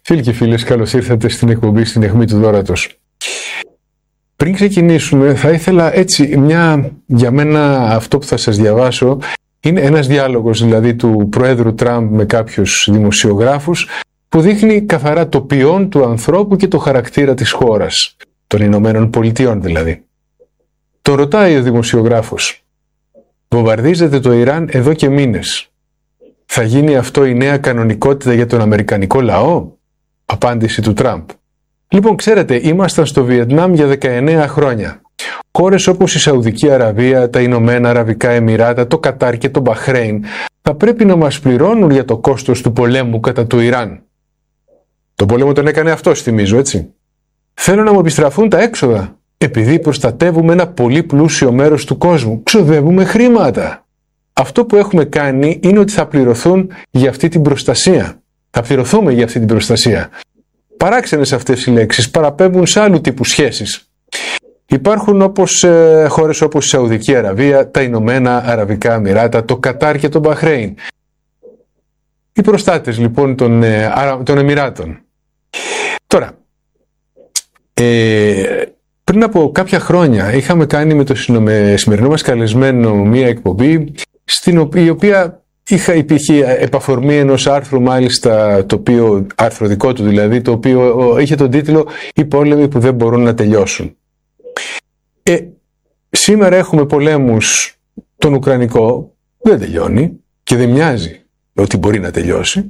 Φίλοι και φίλες, καλώς ήρθατε στην εκπομπή στην Αιχμή του Δώρατος. Πριν ξεκινήσουμε, θα ήθελα για μένα αυτό που θα σας διαβάσω είναι ένας διάλογος δηλαδή του Προέδρου Τραμπ με κάποιους δημοσιογράφους που δείχνει καθαρά το ποιόν του ανθρώπου και το χαρακτήρα της χώρας, των Ηνωμένων Πολιτειών δηλαδή. Το ρωτάει ο δημοσιογράφος: βομβαρδίζεται το Ιράν εδώ και μήνες. Θα γίνει αυτό η νέα κανονικότητα για τον αμερικανικό λαό? Απάντηση του Τραμπ: λοιπόν, ξέρετε, ήμασταν στο Βιετνάμ για 19 χρόνια. Χώρες όπως η Σαουδική Αραβία, τα Ηνωμένα Αραβικά Εμιράτα, το Κατάρ και το Μπαχρέιν θα πρέπει να μας πληρώνουν για το κόστος του πολέμου κατά του Ιράν. Το πόλεμο τον έκανε αυτός, θυμίζω, έτσι. Θέλω να μου επιστραφούν τα έξοδα. Επειδή προστατεύουμε ένα πολύ πλούσιο μέρος του κόσμου, ξοδεύουμε χρήματα. Αυτό που έχουμε κάνει είναι ότι θα πληρωθούν για αυτή την προστασία. Θα πληρωθούμε για αυτή την προστασία. Παράξενες αυτές οι λέξεις, παραπέμπουν σε άλλου τύπου σχέσεις. Υπάρχουν χώρες όπως η Σαουδική Αραβία, τα Ηνωμένα Αραβικά Εμιράτα, το Κατάρ και το Μπαχρέιν. Οι προστάτες λοιπόν των Εμιράτων. Τώρα, πριν από κάποια χρόνια είχαμε κάνει με το σημερινό μας καλεσμένο μία εκπομπή η οποία υπήρχε επαφορμή ενός άρθρου, μάλιστα άρθρο δικό του δηλαδή, το οποίο είχε τον τίτλο «Οι πόλεμοι που δεν μπορούν να τελειώσουν». Σήμερα έχουμε πολέμους, τον Ουκρανικό δεν τελειώνει και δεν μοιάζει ότι μπορεί να τελειώσει,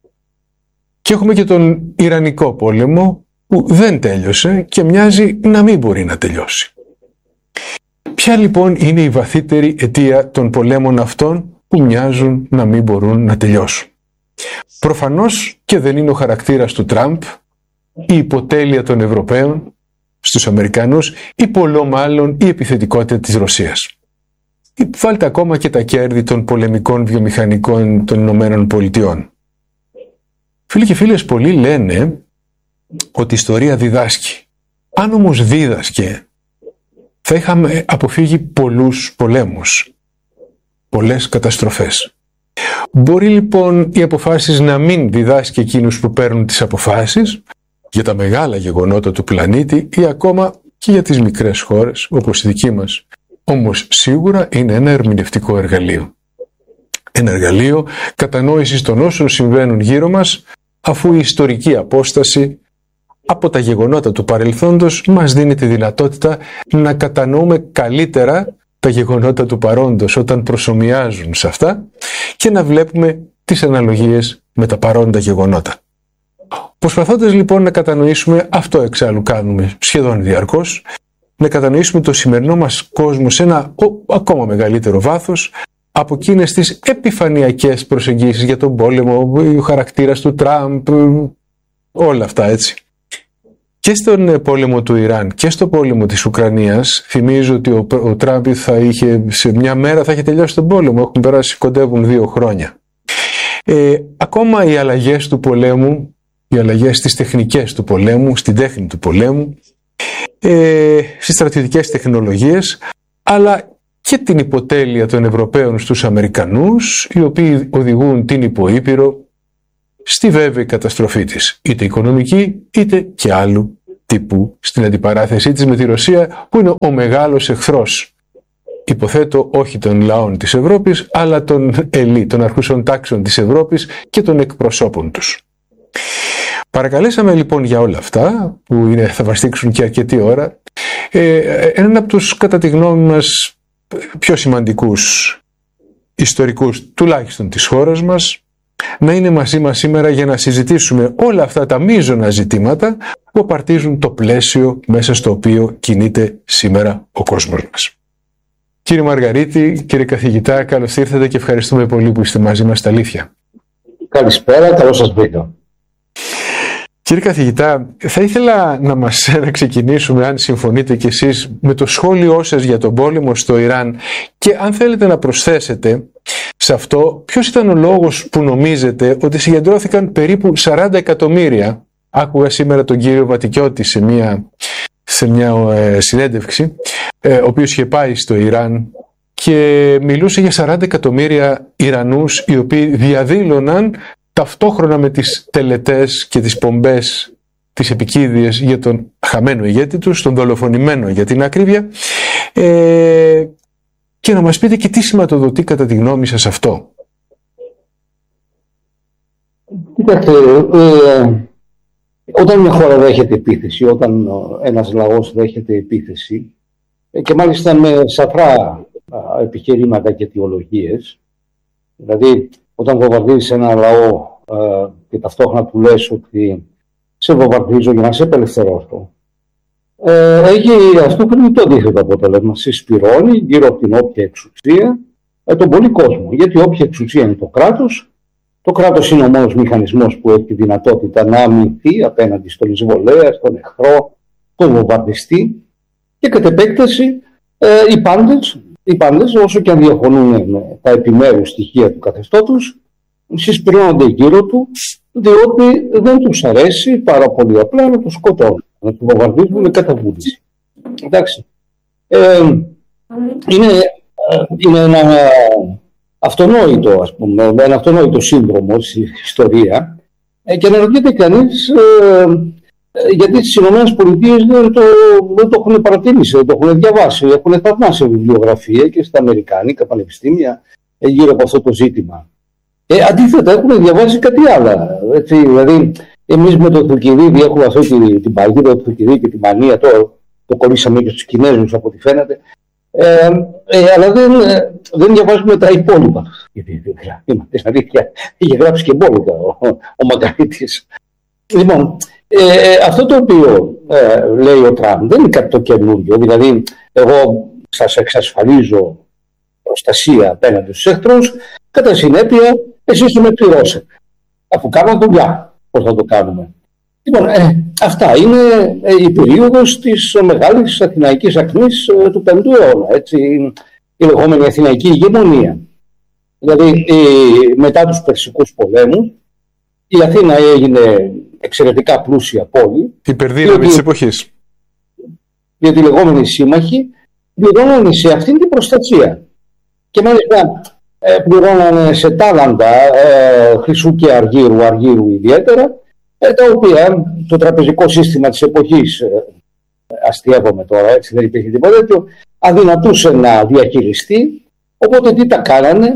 και έχουμε και τον Ιρανικό πόλεμο που δεν τέλειωσε και μοιάζει να μην μπορεί να τελειώσει. Ποια λοιπόν είναι η βαθύτερη αιτία των πολέμων αυτών που μοιάζουν να μην μπορούν να τελειώσουν? Προφανώς και δεν είναι ο χαρακτήρας του Τραμπ, η υποτέλεια των Ευρωπαίων στους Αμερικανούς ή πολλό μάλλον η επιθετικότητα της Ρωσίας. Βάλτε ακόμα και τα κέρδη των πολεμικών βιομηχανικών των Ηνωμένων Πολιτειών. Φίλοι και φίλες, πολλοί λένε ότι η ιστορία διδάσκει. Αν όμως δίδασκε, θα είχαμε αποφύγει πολλούς πολέμους, πολλές καταστροφές. Μπορεί λοιπόν οι αποφάσεις να μην διδάσκει εκείνους που παίρνουν τις αποφάσεις για τα μεγάλα γεγονότα του πλανήτη ή ακόμα και για τις μικρές χώρες όπως η δική μας. Όμως σίγουρα είναι ένα ερμηνευτικό εργαλείο. Ένα εργαλείο κατανόησης των όσων συμβαίνουν γύρω μας, αφού η ιστορική απόσταση από τα γεγονότα του παρελθόντος μας δίνει τη δυνατότητα να κατανοούμε καλύτερα τα γεγονότα του παρόντος όταν προσομοιάζουν σε αυτά και να βλέπουμε τις αναλογίες με τα παρόντα γεγονότα. Προσπαθώντας λοιπόν να κατανοήσουμε, αυτό εξάλλου κάνουμε σχεδόν διαρκώς, να κατανοήσουμε το σημερινό μας κόσμο σε ένα ακόμα μεγαλύτερο βάθος από εκείνες τις επιφανειακές προσεγγίσεις για τον πόλεμο, ο χαρακτήρας του Τραμπ, όλα αυτά έτσι. Και στον πόλεμο του Ιράν και στο πόλεμο της Ουκρανίας, θυμίζω ότι ο Τραμπ σε μια μέρα θα είχε τελειώσει τον πόλεμο, έχουν περάσει, κοντεύουν 2 χρόνια. Ακόμα οι αλλαγές του πολέμου, οι αλλαγές στις τεχνικές του πολέμου, στην τέχνη του πολέμου, στις στρατιωτικές τεχνολογίες, αλλά και την υποτέλεια των Ευρωπαίων στους Αμερικανούς, οι οποίοι οδηγούν την υποήπειρο στη βέβαιη καταστροφή της, είτε οικονομική είτε και άλλου τύπου, στην αντιπαράθεσή της με τη Ρωσία, που είναι ο μεγάλος εχθρός, υποθέτω όχι των λαών της Ευρώπης, αλλά των ελίτ, των αρχούσων τάξεων της Ευρώπης και των εκπροσώπων τους. Παρακαλέσαμε λοιπόν για όλα αυτά, που θα βαστίξουν και αρκετή ώρα, έναν από τους κατά τη γνώμη μας πιο σημαντικούς ιστορικούς, τουλάχιστον της χώρας μας, να είναι μαζί μας σήμερα για να συζητήσουμε όλα αυτά τα μείζωνα ζητήματα που απαρτίζουν το πλαίσιο μέσα στο οποίο κινείται σήμερα ο κόσμος μας. Κύριε Μαργαρίτη, κύριε καθηγητά, καλώς ήρθατε και ευχαριστούμε πολύ που είστε μαζί μας στα αλήθεια. Καλησπέρα, καλώς σας βρήκα. Κύριε καθηγητά, θα ήθελα να ξεκινήσουμε, αν συμφωνείτε κι εσείς, με το σχόλιο σας για τον πόλεμο στο Ιράν και αν θέλετε να προσθέσετε σε αυτό ποιος ήταν ο λόγος που νομίζετε ότι συγκεντρώθηκαν περίπου 40 εκατομμύρια. Άκουγα σήμερα τον κύριο Βατικιώτη σε μια συνέντευξη, ο οποίος είχε πάει στο Ιράν και μιλούσε για 40 εκατομμύρια Ιρανούς οι οποίοι διαδήλωναν ταυτόχρονα με τις τελετές και τις πομπές, τις επικίδιες για τον χαμένο ηγέτη τους, τον δολοφονημένο για την ακρίβεια, και να μας πείτε και τι σηματοδοτεί κατά τη γνώμη σας αυτό. Κοιτάξτε, όταν μια χώρα δέχεται επίθεση, όταν ένας λαός δέχεται επίθεση, και μάλιστα με σαφρά επιχειρήματα και αιτιολογίες, δηλαδή όταν βομβαρδίζεις ένα λαό και ταυτόχρονα του λες ότι σε βομβαρδίζω για να σε απελευθερώσω, έχει αυτό πριν το αντίθετο αποτέλεσμα. Συσπυρώνει γύρω από την όποια εξουσία τον πολύ κόσμο. Γιατί όποια εξουσία είναι το κράτος είναι ο μόνος μηχανισμός που έχει τη δυνατότητα να αμυνθεί απέναντι στον εισβολέα, στον εχθρό, τον βομβαρδιστή, και κατ' επέκταση οι πάντες, όσο και αν διαφωνούν με τα επιμέρους στοιχεία του καθεστώτος, συσπυρώνονται γύρω του, διότι δεν τους αρέσει πάρα πολύ απλά να τους σκοτώνουν, να τους βομβαρδίζουν με καταβούληση. Εντάξει. Είναι ένα αυτονόητο, ας πούμε, ένα αυτονόητο σύνδρομο στη ιστορία, και αναρωτιέται κανείς γιατί στις ΗΠΑ δεν το έχουν παρατηρήσει, δεν το έχουν διαβάσει, έχουν θαυμάσει βιβλιογραφία και στα αμερικάνικα πανεπιστήμια γύρω από αυτό το ζήτημα. Αντίθετα, έχουν διαβάσει κάτι άλλο. Δηλαδή, εμείς με τον Θουκυδίδη έχουμε αυτή την παγίδα του Θουκυδίδη και τη μανία, το κολλήσαμε και στους Κινέζους από ό,τι φαίνεται. Αλλά δεν διαβάζουμε τα υπόλοιπα. Δηλαδή, είχε γράψει και μπόλικα ο Μαργαρίτης. Λοιπόν, αυτό το οποίο λέει ο Τραμπ δεν είναι κάτι το καινούργιο. Δηλαδή, εγώ σας εξασφαλίζω προστασία απέναντι στους εχθρούς, κατά συνέπεια εσείς το με πληρώσετε. Αφού κάνουμε δουλειά, πώς θα το κάνουμε. Λοιπόν, αυτά είναι η περίοδος της μεγάλης αθηναϊκής ακμής του 5ου αιώνα, έτσι, η λεγόμενη αθηναϊκή ηγεμονία. Δηλαδή, μετά τους Περσικούς πολέμους, η Αθήνα έγινε εξαιρετικά πλούσια πόλη. Υπερδύναμη της εποχής. Γιατί οι λεγόμενοι σύμμαχοι πληρώνανε σε αυτήν την προστασία. Και μάλιστα πληρώνανε σε τάλαντα χρυσού και αργύρου ιδιαίτερα, τα οποία το τραπεζικό σύστημα της εποχής, αστείευομαι τώρα, έτσι δεν υπήρχε τίποτα τέτοιο, αδυνατούσε να διαχειριστεί, οπότε τι τα κάνανε,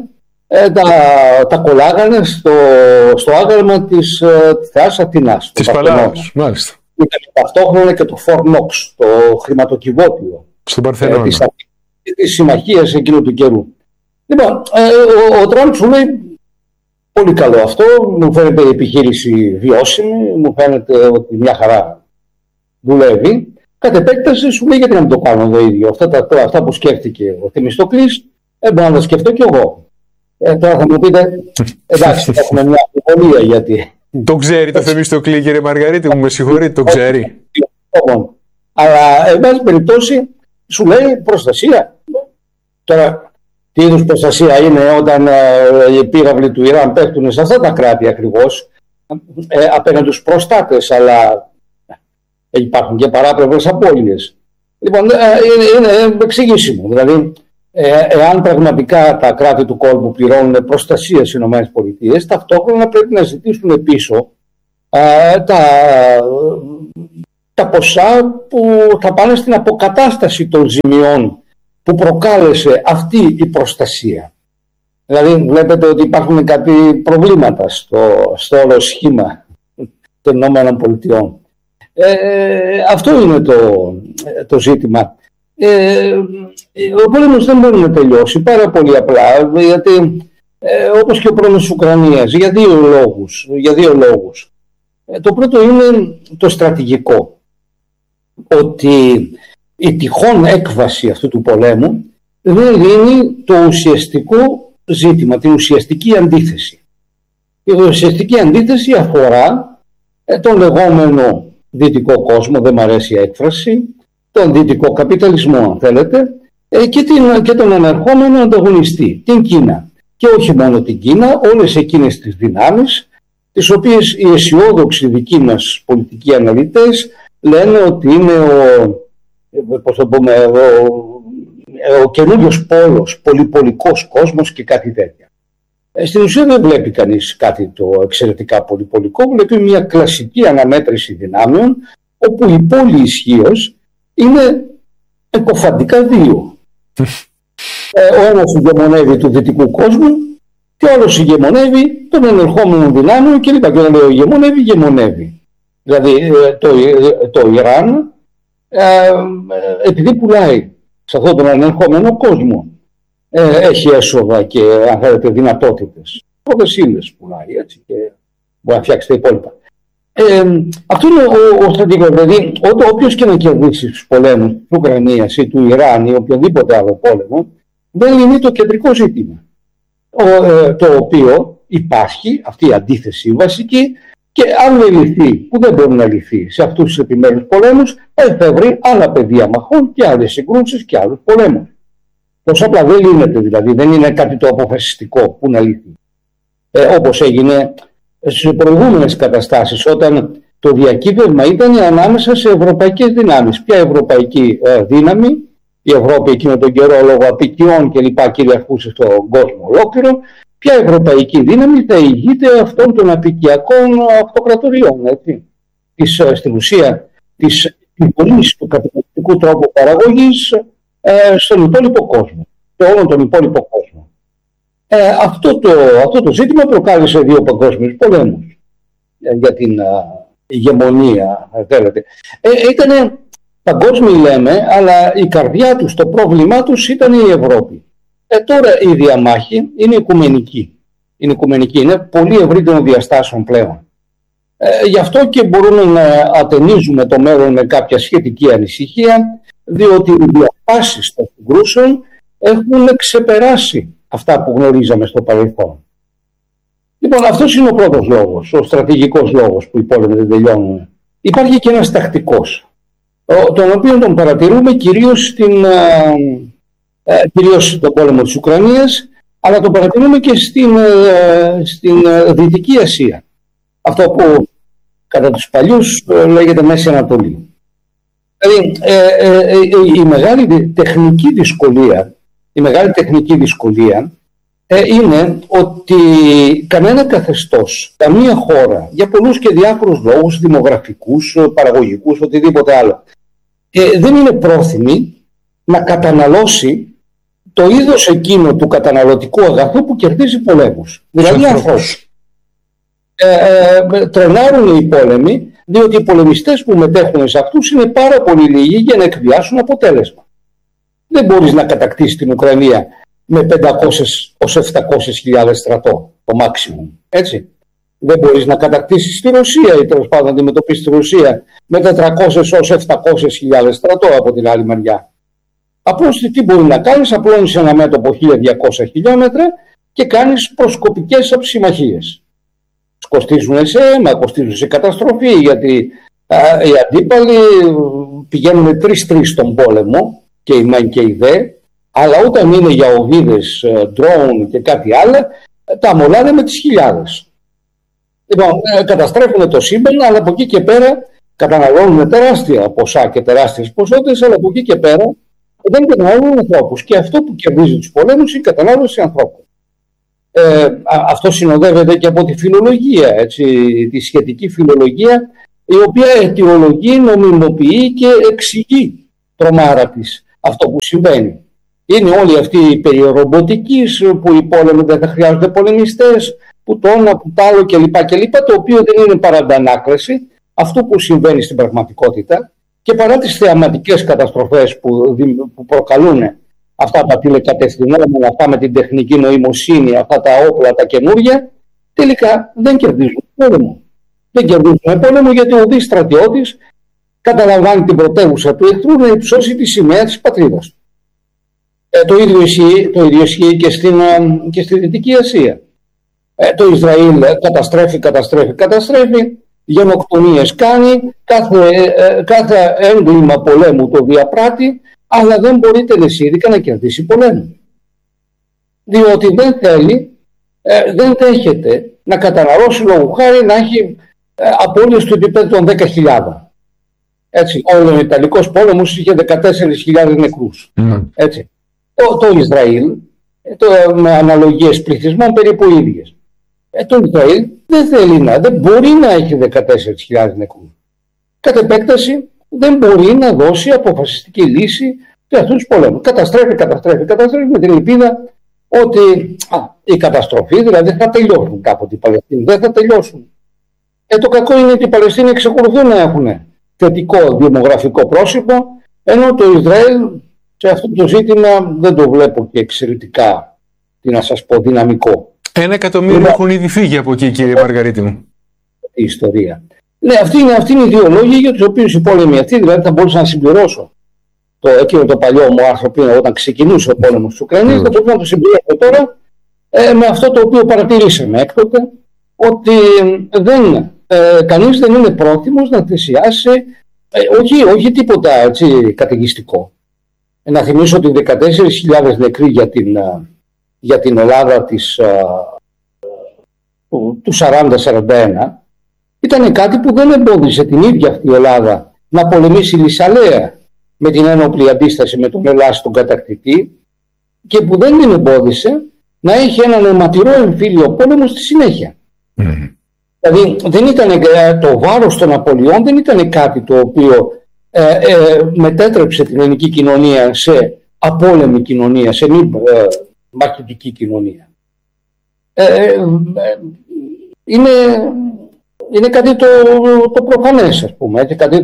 τα κολλάγανε στο άγαλμα της Θεάς Αθηνάς. Της Παλαιάς, μάλιστα. Ήταν ταυτόχρονα και το Fort Knox, το χρηματοκιβώτιο στον Παρθενώνα, της συμμαχίας εκείνου του καιρού. Λοιπόν, ο Τραμπ σου λέει πολύ καλό αυτό, μου φαίνεται η επιχείρηση βιώσιμη, μου φαίνεται ότι μια χαρά δουλεύει. Κατ' επέκταση σου λέει γιατί να μην το κάνω το ίδιο. Αυτά που σκέφτηκε ο Θεμιστοκλής, μπορώ να τα σκεφτώ κι εγώ. Τώρα θα μου πείτε, εντάξει, έχουμε μια αμφιβολία γιατί. Το ξέρει το Θεμιστοκλή, κύριε Μαργαρίτη, μου με συγχωρείτε, το ξέρει. Αλλά, εν πάση περιπτώσει, σου λέει προστασία. Τώρα, τι είδους προστασία είναι όταν οι πύραυλοι του Ιράν πέφτουν σε αυτά τα κράτη ακριβώς, απέναντι στους προστάτες, αλλά υπάρχουν και παράπλευρες απώλειες. Λοιπόν, είναι εξηγήσιμο. Δηλαδή, εάν πραγματικά τα κράτη του κόλπου πληρώνουν προστασία στις ΗΠΑ, ταυτόχρονα πρέπει να ζητήσουν πίσω τα ποσά που θα πάνε στην αποκατάσταση των ζημιών που προκάλεσε αυτή η προστασία. Δηλαδή βλέπετε ότι υπάρχουν κάτι προβλήματα στο όλο σχήμα των ΗΠΑ. Αυτό είναι το ζήτημα. Ο πόλεμος δεν μπορεί να τελειώσει πάρα πολύ απλά, γιατί όπως και ο πόλεμος της Ουκρανίας, για δύο λόγους. Το πρώτο είναι το στρατηγικό, ότι η τυχόν έκβαση αυτού του πολέμου δεν λύνει το ουσιαστικό ζήτημα, την ουσιαστική αντίθεση. Η ουσιαστική αντίθεση αφορά τον λεγόμενο δυτικό κόσμο, δεν μου αρέσει η έκφραση, τον δυτικό καπιταλισμό αν θέλετε, και τον ανερχόμενο ανταγωνιστή, την Κίνα. Και όχι μόνο την Κίνα, όλες εκείνες τις δυνάμεις, τις οποίες οι αισιόδοξοι δικοί μας πολιτικοί αναλυτές λένε ότι είναι ο καινούριος πόλος, πολυπολικός κόσμος και κάτι τέτοια. Στην ουσία δεν βλέπει κανείς κάτι το εξαιρετικά πολυπολικό, βλέπει μια κλασική αναμέτρηση δυνάμεων, όπου η πόλη ισχύως είναι εκοφαντικά δύο. Ο ένας ηγεμονεύει του δυτικού κόσμου και ο άλλος ηγεμονεύει των ενερχόμενων δυνάμεων κλπ. Και όταν λέω ηγεμονεύει. Δηλαδή το Ιράν, επειδή πουλάει σε αυτόν τον ενερχόμενο κόσμο, έχει έσοδα και αν θέλετε δυνατότητες. Πρώτες ύλες πουλάει, έτσι, και μπορεί να φτιάξει τα υπόλοιπα. Αυτό είναι ο στρατηγός. Δηλαδή, όποιος και να κερδίσει τους πολέμους της Ουκρανίας ή του Ιράν ή οποιοδήποτε άλλο πόλεμο, δεν είναι το κεντρικό ζήτημα. Το οποίο υπάρχει, αυτή η αντίθεση βασική, και αν δεν λυθεί, που δεν μπορεί να λυθεί σε αυτούς τους επιμέρους πολέμους, θα βρει άλλα πεδία μαχών και άλλες συγκρούσεις και άλλους πολέμους. Τόσο απλά δεν λύνεται, δηλαδή δεν είναι κάτι το αποφασιστικό που να λυθεί. Όπως έγινε στις προηγούμενες καταστάσεις, όταν το διακύβευμα ήταν ανάμεσα σε ευρωπαϊκές δυνάμεις. Ποια ευρωπαϊκή δύναμη, η Ευρώπη εκείνο τον καιρό λόγω απικιών και λοιπά κυριαρχούσε στον κόσμο ολόκληρο, ποια ευρωπαϊκή δύναμη θα ηγείται αυτών των απικιακών αυτοκρατοριών, έτσι. Στην ουσία της υπολύσης του καπιταλιστικού τρόπου παραγωγής στον υπόλοιπο κόσμο, σε όλον τον υπόλοιπο κόσμο. Αυτό το ζήτημα προκάλεσε 2 παγκόσμιους πολέμους για την ηγεμονία, θέλετε. Ήτανε παγκόσμιοι λέμε, αλλά η καρδιά τους, το πρόβλημά τους ήταν η Ευρώπη. Τώρα η διαμάχη είναι οικουμενική. Είναι πολύ ευρύτερων διαστάσεων πλέον. Γι' αυτό και μπορούμε να ατενίζουμε το μέλλον με κάποια σχετική ανησυχία, διότι οι διαστάσεις των συγκρούσεων έχουν ξεπεράσει αυτά που γνωρίζαμε στο παρελθόν. Λοιπόν, αυτός είναι ο πρώτος λόγος, ο στρατηγικός λόγος που οι πόλεμοι δεν τελειώνουν. Υπάρχει και ένας τακτικός, τον οποίο τον παρατηρούμε κυρίως στον πόλεμο της Ουκρανίας, αλλά τον παρατηρούμε και στην Δυτική Ασία. Αυτό που κατά τους παλιούς λέγεται Μέση Ανατολή. Δηλαδή η μεγάλη τεχνική δυσκολία είναι ότι κανένα καθεστώς, καμία χώρα, για πολλούς και διάφορους λόγους, δημογραφικούς, παραγωγικούς, οτιδήποτε άλλο, δεν είναι πρόθυμη να καταναλώσει το είδος εκείνο του καταναλωτικού αγαθού που κερδίζει πολέμους. Δηλαδή ανθρώπους. Τρενάρουν οι πόλεμοι, διότι οι πολεμιστές που μετέχουν σε αυτούς είναι πάρα πολύ λίγοι για να εκβιάσουν αποτέλεσμα. Δεν μπορείς να κατακτήσεις την Ουκρανία με 500 ως 700.000 στρατό, το maximum. Έτσι. Δεν μπορείς να κατακτήσεις τη Ρωσία ή τέλος πάντων να αντιμετωπίσεις τη Ρωσία με 400 ως 700.000 στρατό από την άλλη μεριά. Απλώς τι μπορεί να κάνεις, απλώνεις ένα μέτωπο 1.200 χιλιόμετρα και κάνεις προσκοπικές αψημαχίες. Κοστίζουν σε αίμα, κοστίζουν σε καταστροφή, γιατί οι αντίπαλοι πηγαίνουν 3-3 στον πόλεμο, και οι μεν και οι δε, αλλά όταν είναι για οβίδες, ντρόουν και κάτι άλλο, τα μολάνε με τις χιλιάδες. Λοιπόν, καταστρέφουν το σύμπαν, αλλά από εκεί και πέρα καταναλώνουν τεράστια ποσά και τεράστιες ποσότητες, αλλά από εκεί και πέρα δεν καταναλώνουν ανθρώπους. Και αυτό που κερδίζει τους πολέμους είναι η κατανάλωση ανθρώπων. Αυτό συνοδεύεται και από τη φιλολογία, έτσι, τη σχετική φιλολογία, η οποία αιτιολογεί, νομιμοποιεί και εξηγεί τρομάρα της αυτό που συμβαίνει. Είναι όλη αυτή η περιρομποτικής που οι πόλεμοι δεν θα χρειάζονται πολεμιστές, που το ένα, που το άλλο κλπ. Το οποίο δεν είναι παρά αντανάκλαση αυτό που συμβαίνει στην πραγματικότητα, και παρά τις θεαματικές καταστροφές που προκαλούν αυτά τα τηλεκατευθυνόμενα, αυτά με την τεχνική νοημοσύνη, αυτά τα όπλα, τα καινούρια, τελικά δεν κερδίζουν πόλεμο. Δεν κερδίζουν πόλεμο γιατί ο δις στρατιώτης καταλαμβάνει την πρωτεύουσα του εχθρού να υψώσει τη σημαία της πατρίδας του. Το ίδιο ισχύει και στη Δυτική Ασία. Το Ισραήλ καταστρέφει, γενοκτονίες κάνει, κάθε έγκλημα πολέμου το διαπράττει, αλλά δεν μπορεί τελεσίδικα να κερδίσει πολέμου. Διότι δεν θέλει, δεν δέχεται να καταναλώσει λόγου χάρη να έχει απώλειες του επίπεδου των 10.000. Έτσι, ο Ιταλικός πόλεμος είχε 14.000 νεκρούς. Έτσι. Το Ισραήλ με αναλογίες πληθυσμών περίπου ίδιες. Το Ισραήλ δεν μπορεί να έχει 14.000 νεκρούς. Κατ' επέκταση δεν μπορεί να δώσει αποφασιστική λύση σε αυτούς τους πολέμους. Καταστρέφει με την ελπίδα ότι η καταστροφή, δηλαδή θα τελειώσουν κάποτε οι Παλαιστίνοι, δεν θα τελειώσουν. Το κακό είναι ότι οι Παλαιστίνοι εξακολουθούν να έχουν θετικό δημογραφικό πρόσωπο, ενώ το Ισραήλ σε αυτό το ζήτημα δεν το βλέπω και εξαιρετικά, τι να σας πω, δυναμικό. 1 εκατομμύριο έχουν ήδη φύγει από εκεί, κύριε Μαργαρίτη μου. Η ιστορία. Ναι, αυτή είναι οι δύο λόγοι για τους οποίους οι πόλεμοι αυτοί, δηλαδή θα μπορούσα να συμπληρώσω εκείνο το παλιό μου άρθρο πριν, όταν ξεκινούσε ο πόλεμος της Ουκρανίας, θα μπορούσα να το συμπληρώσω τώρα με αυτό το οποίο παρατηρήσαμε έκτοτε, ότι κανείς δεν είναι πρόθυμος να θυσιάσει όχι τίποτα έτσι, καταιγιστικό. Να θυμίσω ότι 14.000 νεκροί για την Ελλάδα του 40-41 ήταν κάτι που δεν εμπόδισε την ίδια αυτή η Ελλάδα να πολεμήσει λυσαλέα με την ένοπλη αντίσταση με τον Ελλάς τον κατακτητή και που δεν την εμπόδισε να έχει έναν αιματηρό εμφύλιο πόλεμο στη συνέχεια. Δηλαδή δεν ήταν, το βάρος των απολειών δεν ήταν κάτι το οποίο μετέτρεψε την ελληνική κοινωνία σε απόλεμη κοινωνία, σε μη μαχητική κοινωνία. Είναι κάτι το προφανές, ας πούμε, κάτι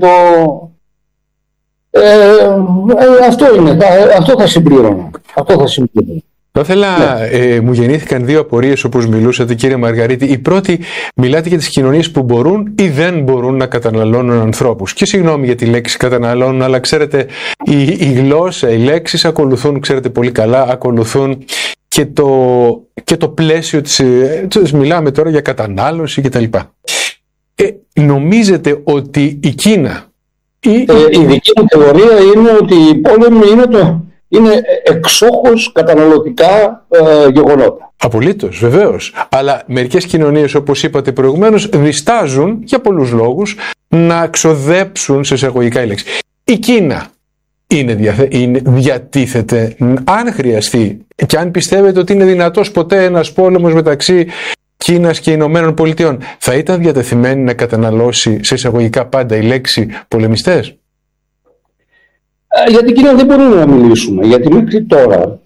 αυτό θα συμπλήρωνα. Θα ήθελα, μου γεννήθηκαν δύο απορίες όπως μιλούσατε, κύριε Μαργαρίτη. Η πρώτη, μιλάτε για τις κοινωνίες που μπορούν ή δεν μπορούν να καταναλώνουν ανθρώπους. Και συγγνώμη για τη λέξη καταναλώνουν, αλλά ξέρετε, η γλώσσα, οι λέξεις ακολουθούν, ξέρετε πολύ καλά, ακολουθούν και το πλαίσιο της μιλάμε τώρα για κατανάλωση κτλ. Νομίζετε ότι η Κίνα... Η δική μου θεωρία είναι ότι οι πόλεμοι είναι εξόχως καταναλωτικά γεγονότα. Απολύτως, βεβαίως. Αλλά μερικές κοινωνίες, όπως είπατε προηγουμένως, διστάζουν για πολλούς λόγους να ξοδέψουν σε εισαγωγικά η λέξη. Η Κίνα διατίθεται, αν χρειαστεί, και αν πιστεύετε ότι είναι δυνατός ποτέ ένας πόλεμος μεταξύ Κίνας και Ηνωμένων Πολιτειών, θα ήταν διατεθειμένη να καταναλώσει σε εισαγωγικά πάντα η λέξη πολεμιστές? Για την Κίνα δεν μπορούμε να μιλήσουμε, γιατί μέχρι τώρα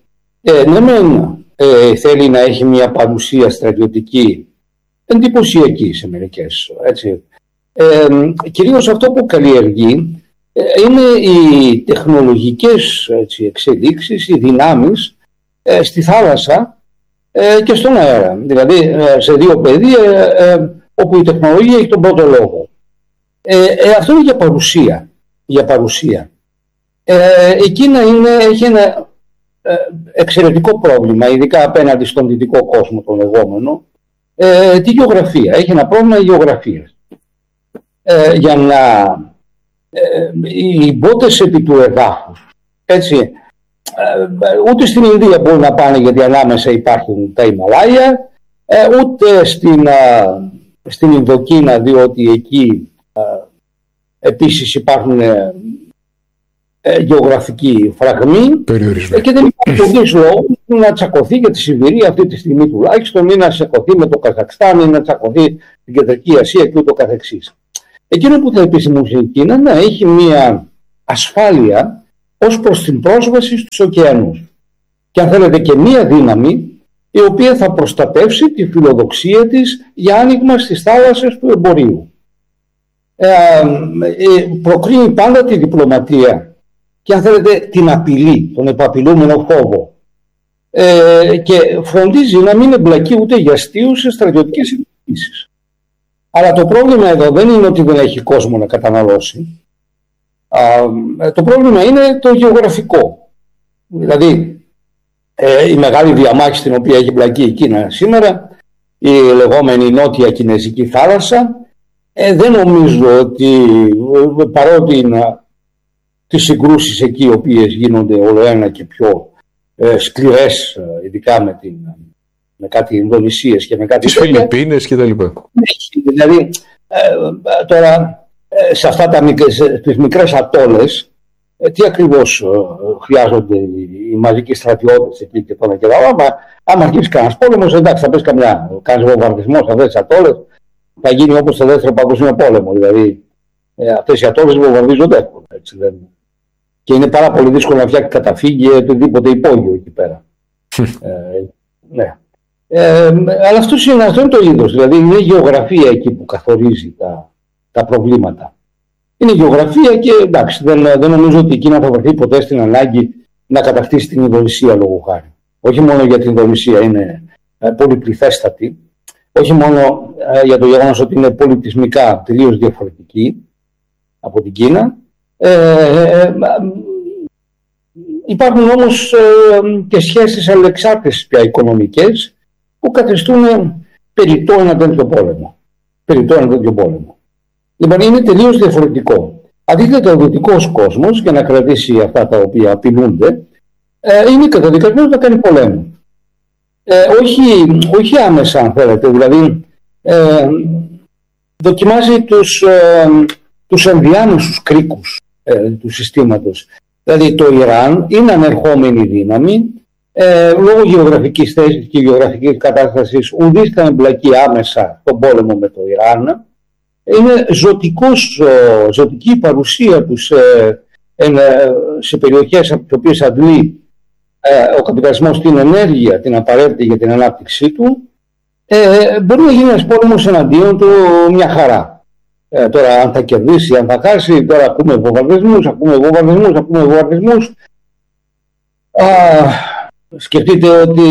θέλει να έχει μια παρουσία στρατιωτική εντυπωσιακή σε μερικές. Κυρίως αυτό που καλλιεργεί είναι οι τεχνολογικές εξελίξεις, οι δυνάμεις στη θάλασσα και στον αέρα. Δηλαδή σε δύο πεδία όπου η τεχνολογία έχει τον πρώτο λόγο. Αυτό είναι για παρουσία. Η Κίνα έχει ένα εξαιρετικό πρόβλημα, ειδικά απέναντι στον δυτικό κόσμο τον λεγόμενο, τη γεωγραφία. Έχει ένα πρόβλημα γεωγραφίας. Οι μπότες επί του εδάφους, ούτε στην Ινδία μπορούν να πάνε, γιατί ανάμεσα υπάρχουν τα Ιμαλάια, ούτε στην Ινδοκίνα, διότι εκεί επίσης υπάρχουν γεωγραφικοί φραγμοί και δεν υπάρχει κανείς λόγος να τσακωθεί για τη Σιβηρία αυτή τη στιγμή τουλάχιστον, ή να τσακωθεί με το Καζακστάν, ή να τσακωθεί την Κεντρική Ασία και ούτω καθεξής. Εκείνο που θα επιθυμούσε η Κίνα να έχει μια ασφάλεια ως προς την πρόσβαση στους ωκεανούς. Και αν θέλετε και μια δύναμη η οποία θα προστατεύσει τη φιλοδοξία της για άνοιγμα στις θάλασσες του εμπορίου. Προκρίνει πάντα τη διπλωματία και αν θέλετε την απειλή, τον επαπειλούμενο φόβο, και φροντίζει να μην εμπλακεί ούτε για αστείους σε στρατιωτικές επιχειρήσεις. Αλλά το πρόβλημα εδώ δεν είναι ότι δεν έχει κόσμο να καταναλώσει. Το πρόβλημα είναι το γεωγραφικό. Δηλαδή η μεγάλη διαμάχη στην οποία έχει μπλακεί η Κίνα σήμερα, η λεγόμενη Νότια Κινέζικη θάλασσα, δεν νομίζω ότι, παρότι τις συγκρούσεις εκεί οι οποίες γίνονται όλο ένα και πιο σκληρές, ειδικά με κάτι Ινδονησίες και με κάτι τις Φιλιππίνες και τα λοιπά. Δηλαδή τώρα σε αυτά τις μικρές ατόλες τι ακριβώς χρειάζονται οι μαζικοί στρατιώτες εκεί και τώρα και τώρα. Άμα αρχίσει κανένας πόλεμος, εντάξει, θα πες κάνεις βομβαρδισμό σε αυτές τις ατόλες, θα γίνει όπως το δεύτερο παγκόσμιο πόλεμο. Δηλαδή, αυτές οι ατόλες βομβαρδίζονται εύκολα. Και είναι πάρα πολύ δύσκολο να φτιάξει καταφύγιο ή οτιδήποτε υπόγειο εκεί πέρα. Ναι. Αλλά αυτό είναι το είδος. Δηλαδή, είναι η γεωγραφία εκεί που καθορίζει τα προβλήματα. Είναι γεωγραφία και εντάξει, δεν νομίζω ότι η Κίνα θα βρεθεί ποτέ στην ανάγκη να κατακτήσει την Ινδονησία, λόγω χάρη. Όχι μόνο γιατί η Ινδονησία είναι πολυπληθέστατη, όχι μόνο για το γεγονός ότι είναι πολιτισμικά τελείως διαφορετική από την Κίνα. Υπάρχουν όμως και σχέσεις αλεξάρτητες πια οικονομικές που καθιστούν περιττό ένα τέτοιο πόλεμο. Λοιπόν, είναι τελείως διαφορετικό. Αντίθετα, ο δυτικός κόσμος, για να κρατήσει αυτά τα οποία απειλούνται, είναι καταδικασμένος να κάνει πολέμο. Όχι άμεσα, αν θέλετε. Δηλαδή, δοκιμάζει τους ενδιάμεσους κρίκους του συστήματος. Δηλαδή, το Ιράν είναι ανερχόμενη δύναμη, λόγω γεωγραφικής θέσης και γεωγραφικής κατάστασης, ουδής θα εμπλακεί άμεσα στον πόλεμο με το Ιράν. Είναι ζωτική παρουσία τους σε περιοχές από τις οποίες αντλεί ο καπιταλισμός την ενέργεια, την απαραίτητη για την ανάπτυξή του. Μπορεί να γίνει ένας πόλεμος εναντίον του μια χαρά. Τώρα, αν θα κερδίσει, αν θα χάσει, τώρα ακούμε βομβαρδισμούς. Σκεφτείτε ότι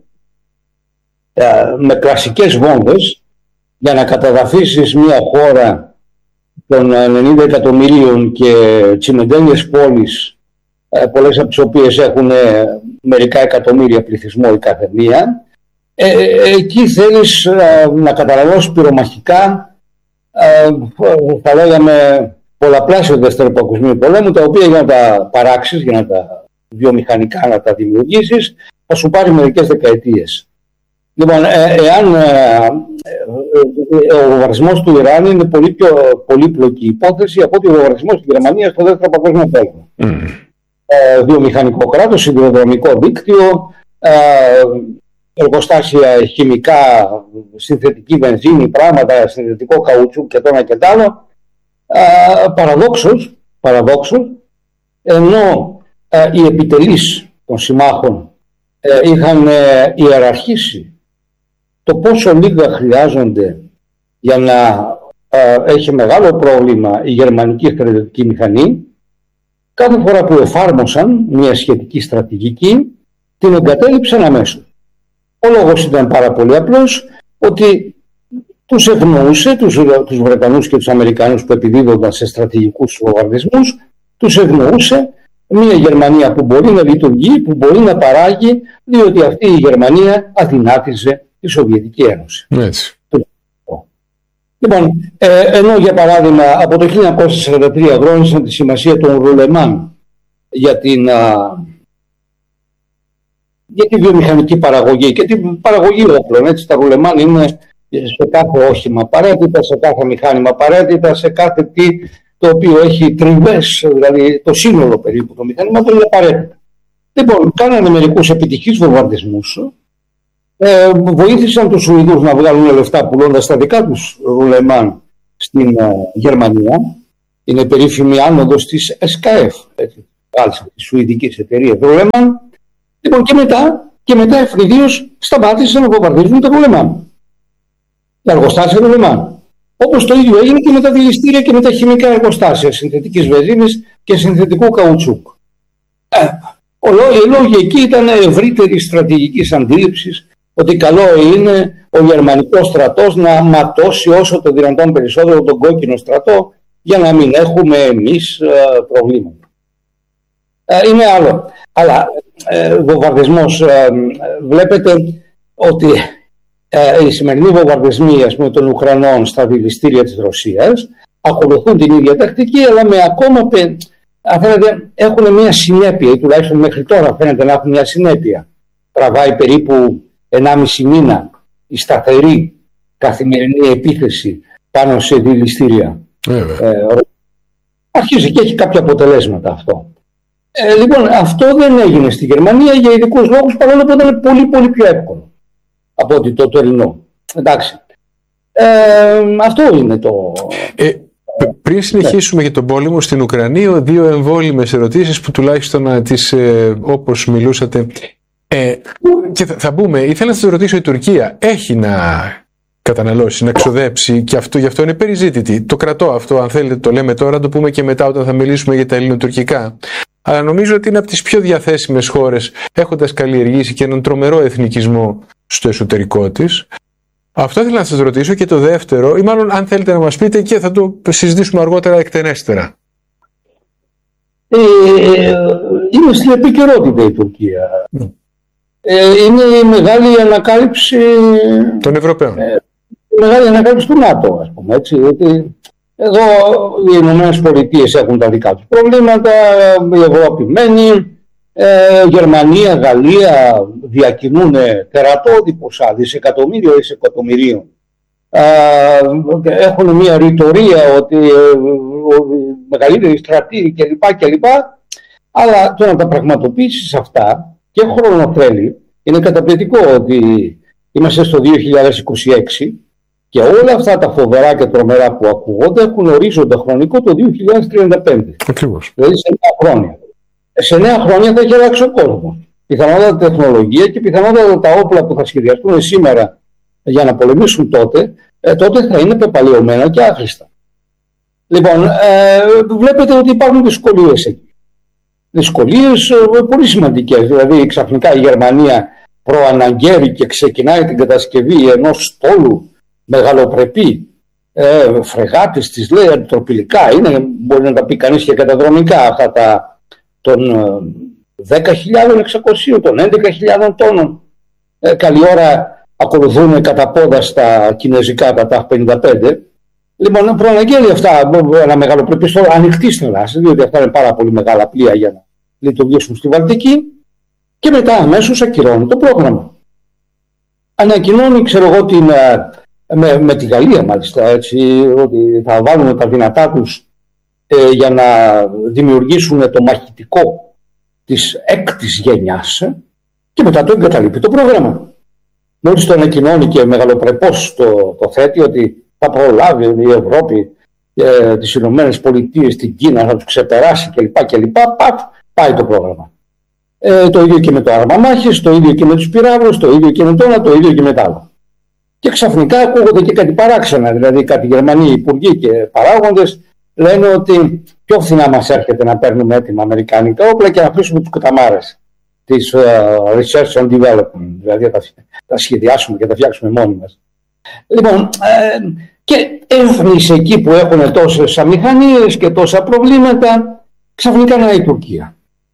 με κλασικές βόμβες, για να καταδαφίσεις μια χώρα των 90 εκατομμυρίων και τσιμεντένιες πόλεις, πολλές από τις οποίες έχουν μερικά εκατομμύρια πληθυσμό η κάθε μία, εκεί θέλεις να καταναλώσεις πυρομαχικά, θα λέγαμε πολλαπλάσιο δεύτερο παγκοσμίου πολέμου, τα οποία για να τα παράξεις, για να τα βιομηχανικά να τα δημιουργήσεις, θα σου πάρει μερικές δεκαετίες. Λοιπόν, εάν ο βομβαρδισμός του Ιράν είναι πολύ πιο πολύπλοκη υπόθεση από ότι ο βομβαρδισμός της Γερμανίας στο δεύτερο παγκόσμιο πόλεμο. Βιομηχανικό κράτος, σιδηροδρομικό δίκτυο, εργοστάσια χημικά, συνθετική βενζίνη, πράγματα, συνθετικό καούτσου και το ένα και το άλλο. Παραδόξως, ενώ οι επιτελείς των συμμάχων είχαν ιεραρχήσει το πόσο λίγα χρειάζονται για να έχει μεγάλο πρόβλημα η γερμανική στρατιωτική μηχανή, κάθε φορά που εφάρμοσαν μια σχετική στρατηγική, την εγκατέλειψαν αμέσως. Ο λόγος ήταν πάρα πολύ απλός, ότι τους ευνοούσε, τους Βρετανούς και τους Αμερικανούς που επιδίδονταν σε στρατηγικούς βομβαρδισμούς, τους ευνοούσε μια Γερμανία που μπορεί να λειτουργεί, που μπορεί να παράγει, διότι αυτή η Γερμανία αδυνάτιζε τη Σοβιετική Ένωση. Έτσι. Λοιπόν, ενώ για παράδειγμα από το 1943 γνώρισαν τη σημασία των ρουλεμάν για τη βιομηχανική παραγωγή και την παραγωγή όπλων. Έτσι, τα ρουλεμάν είναι σε κάθε όχημα απαραίτητα, σε κάθε μηχάνημα απαραίτητα, σε κάθε τι το οποίο έχει τριβές, δηλαδή το σύνολο περίπου των μηχανημάτων είναι απαραίτητα. Λοιπόν, κάνανε μερικούς επιτυχείς βομβαρδισμούς, βοήθησαν τους Σουηδούς να βγάλουν λεφτά πουλώντας τα δικά τους ρουλεμάν στην Γερμανία. Είναι περίφημη άνοδος της SKF, της σουηδικής εταιρείας ρουλεμάν. Λοιπόν, και μετά ευνηδίως σταμάτησαν να βομβαρδίζουν τα ρουλεμάν, τα εργοστάσια ρουλεμάν. Όπως το ίδιο έγινε και με τα δηληστήρια και με τα χημικά εργοστάσια συνθετικής βενζίνης και συνθετικού καουτσούκ. Η λόγη εκεί ήταν ευρύτερη στρατηγικής αντίληψης, ότι καλό είναι ο γερμανικός στρατός να ματώσει όσο το δυνατόν περισσότερο τον κόκκινο στρατό για να μην έχουμε εμείς προβλήματα. Είναι άλλο. Αλλά βομβαρδισμός, βλέπετε ότι οι σημερινοί βομβαρδισμοί, ας πούμε, των Ουκρανών στα δηληστήρια της Ρωσίας ακολουθούν την ίδια τακτική, αλλά με ακόμα έχουν μια συνέπεια, ή τουλάχιστον μέχρι τώρα φαίνεται να έχουν μια συνέπεια. Τραβάει περίπου 1,5 μήνα η σταθερή καθημερινή επίθεση πάνω σε δηληστήρια. Αρχίζει και έχει κάποια αποτελέσματα αυτό. Λοιπόν, αυτό δεν έγινε στη Γερμανία για ειδικούς λόγους, παρόλο που ήταν πολύ πολύ πιο εύκολο από ότι το τωρινό. Εντάξει. Αυτό είναι το... Πριν συνεχίσουμε για τον πόλεμο στην Ουκρανία, δύο εμβόλυμες ερωτήσεις που τουλάχιστον να τις, όπως μιλούσατε, και θα μπούμε, ήθελα να σας ρωτήσω, η Τουρκία έχει να καταναλώσει, να ξοδέψει, και αυτό, γι' αυτό είναι περιζήτητη. Το κρατώ αυτό, αν θέλετε το λέμε τώρα, το πούμε και μετά όταν θα μιλήσουμε για τα ελληνοτουρκικά. Αλλά νομίζω ότι είναι από τις πιο διαθέσιμες χώρες, έχοντας καλλιεργήσει και έναν τρομερό εθνικισμό στο εσωτερικό της. Αυτό ήθελα να σας ρωτήσω. Και το δεύτερο, ή μάλλον αν θέλετε να μας πείτε και θα το συζητήσουμε αργότερα εκτενέστερα. Είναι στην επικαιρότητα η Τουρκία. Είναι η μεγάλη ανακάλυψη των Ευρωπαίων. Η μεγάλη ανακάλυψη του ΝΑΤΟ, ας πούμε. Έτσι, ότι εδώ οι Ηνωμένες Πολιτείες έχουν τα δικά τους προβλήματα, η Ευρώπη μένει. Γερμανία, Γαλλία διακινούν τερατώδη ποσά, δισεκατομμυρίων. Έχουν μια ρητορία ότι μεγαλύτερη στρατή κλπ. Αλλά το να τα πραγματοποιήσεις αυτά και χρόνο θέλει. Είναι καταπληκτικό ότι είμαστε στο 2026 και όλα αυτά τα φοβερά και τρομερά που ακούγονται έχουν ορίζοντα χρονικό το 2035. Ακριβώς. Δηλαδή σε 9 χρόνια. Σε 9 χρόνια θα έχει αλλάξει ο κόσμος. Πιθανότατα τεχνολογία και πιθανότατα τα όπλα που θα σχεδιαστούν σήμερα για να πολεμήσουν τότε θα είναι πεπαλαιωμένα και άχρηστα. Λοιπόν, βλέπετε ότι υπάρχουν δυσκολίες εκεί. Δυσκολίες πολύ σημαντικές. Δηλαδή, ξαφνικά η Γερμανία προαναγγέλει και ξεκινάει την κατασκευή ενός στόλου μεγαλοπρεπή φρεγάτης, της λέει αντιτροπηλικά. Μπορεί να τα πει κανείς και καταδρομικά αυτά των 10.600, των 11.000 τόνων. Καλή ώρα ακολουθούν κατά πόδα στα κινέζικα τα TAF-55. Λοιπόν, προαναγγέλει αυτά ένα μεγαλοπρεπή στόλο ανοιχτής θαλάσσης, διότι αυτά είναι πάρα πολύ μεγάλα πλοία για να λειτουργήσουν στη Βαλτική, και μετά αμέσως ακυρώνει το πρόγραμμα. Ανακοινώνει, ξέρω εγώ, με τη Γαλλία μάλιστα, έτσι, ότι θα βάλουν τα δυνατά τους για να δημιουργήσουν το μαχητικό της έκτης γενιάς, και μετά το εγκαταλείπει το πρόγραμμα. Μόλις το ανακοινώνει και μεγαλοπρεπώς το θέτει ότι θα προλάβει η Ευρώπη τις Ηνωμένες Πολιτείες, την Κίνα, θα τους ξεπεράσει κλπ. Πάει το πρόγραμμα. Το ίδιο και με το άρμα μάχης, το ίδιο και με τους πυράβλους, το ίδιο και με το ένα, το ίδιο και με το άλλο. Και ξαφνικά ακούγονται και κάτι παράξενα, δηλαδή κάτι Γερμανοί υπουργοί και παράγοντες λένε ότι πιο φθηνά μας έρχεται να παίρνουμε έτοιμα αμερικανικά όπλα και να αφήσουμε τους κοταμάρες της Research and Development, δηλαδή τα σχεδιάσουμε και τα φτιάξουμε μόνοι μας. Λοιπόν, και έφνησε εκεί που έχουν τόσες αμηχανίες και τόσα προβλήματα, ξαφνικά να η Τουρκία.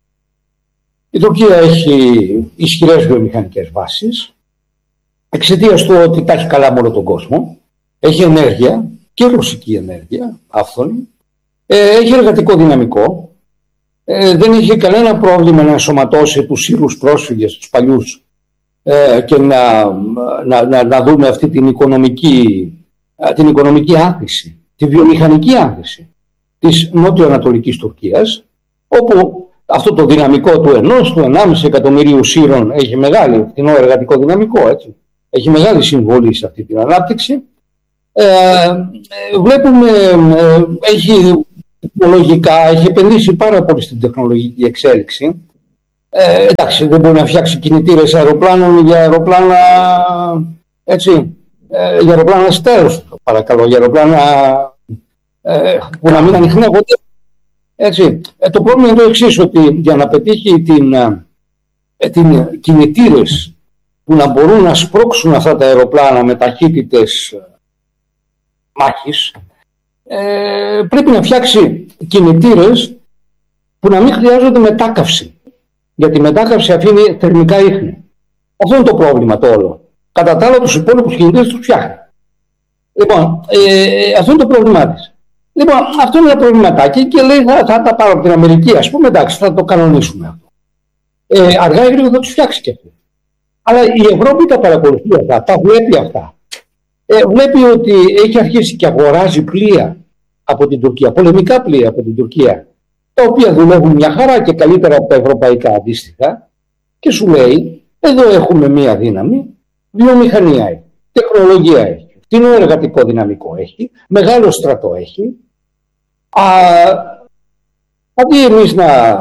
Η Τουρκία έχει ισχυρές βιομηχανικές βάσεις, εξαιτίας του ότι τα έχει καλά με όλο τον κόσμο. Έχει ενέργεια και ρωσική ενέργεια, άφθονη. Έχει εργατικό δυναμικό. Δεν είχε κανένα πρόβλημα να ενσωματώσει τους Σύρους πρόσφυγες, τους παλιούς, και να δούμε αυτή την οικονομική άνθηση, τη βιομηχανική άνθηση της νότιο-ανατολικής Τουρκίας, όπου αυτό το δυναμικό του 1,5 εκατομμυρίου Σύρων έχει μεγάλο φθηνό εργατικό δυναμικό, έτσι. Έχει μεγάλη συμβολή σε αυτή την ανάπτυξη. Βλέπουμε, έχει τεχνολογικά, έχει επενδύσει πάρα πολύ στην τεχνολογική εξέλιξη. Εντάξει, δεν μπορεί να φτιάξει κινητήρες αεροπλάνων για αεροπλάνα, έτσι, για αεροπλάνα στέλος, παρακαλώ, για αεροπλάνα που να μην ανιχνεύονται. Έτσι. Το πρόβλημα είναι το εξής, ότι για να πετύχει την κινητήρες που να μπορούν να σπρώξουν αυτά τα αεροπλάνα με ταχύτητες μάχης, πρέπει να φτιάξει κινητήρες που να μην χρειάζονται μετάκαυση. Γιατί η μετάκαυση αφήνει θερμικά ίχνη. Αυτό είναι το πρόβλημα το όλο. Κατά τα άλλα, τους υπόλοιπους κινητήρες τους φτιάχνει. Λοιπόν, αυτό είναι το πρόβλημά της. Λοιπόν, αυτό είναι ένα προβληματάκι και λέει θα τα πάρω από την Αμερική, ας πούμε, εντάξει, θα το κανονίσουμε αυτό. Αργά ή γρήγορα θα τους φτιάξει και αυτό. Αλλά η Ευρώπη τα παρακολουθεί αυτά, τα βλέπει αυτά. Βλέπει ότι έχει αρχίσει και αγοράζει πλοία από την Τουρκία, πολεμικά πλοία από την Τουρκία, τα οποία δουλεύουν μια χαρά και καλύτερα από τα ευρωπαϊκά αντίστοιχα, και σου λέει, εδώ έχουμε μια δύναμη, βιομηχανία έχει, τεχνολογία έχει, φθηνό εργατικό δυναμικό έχει, μεγάλο στρατό έχει. Αντί εμείς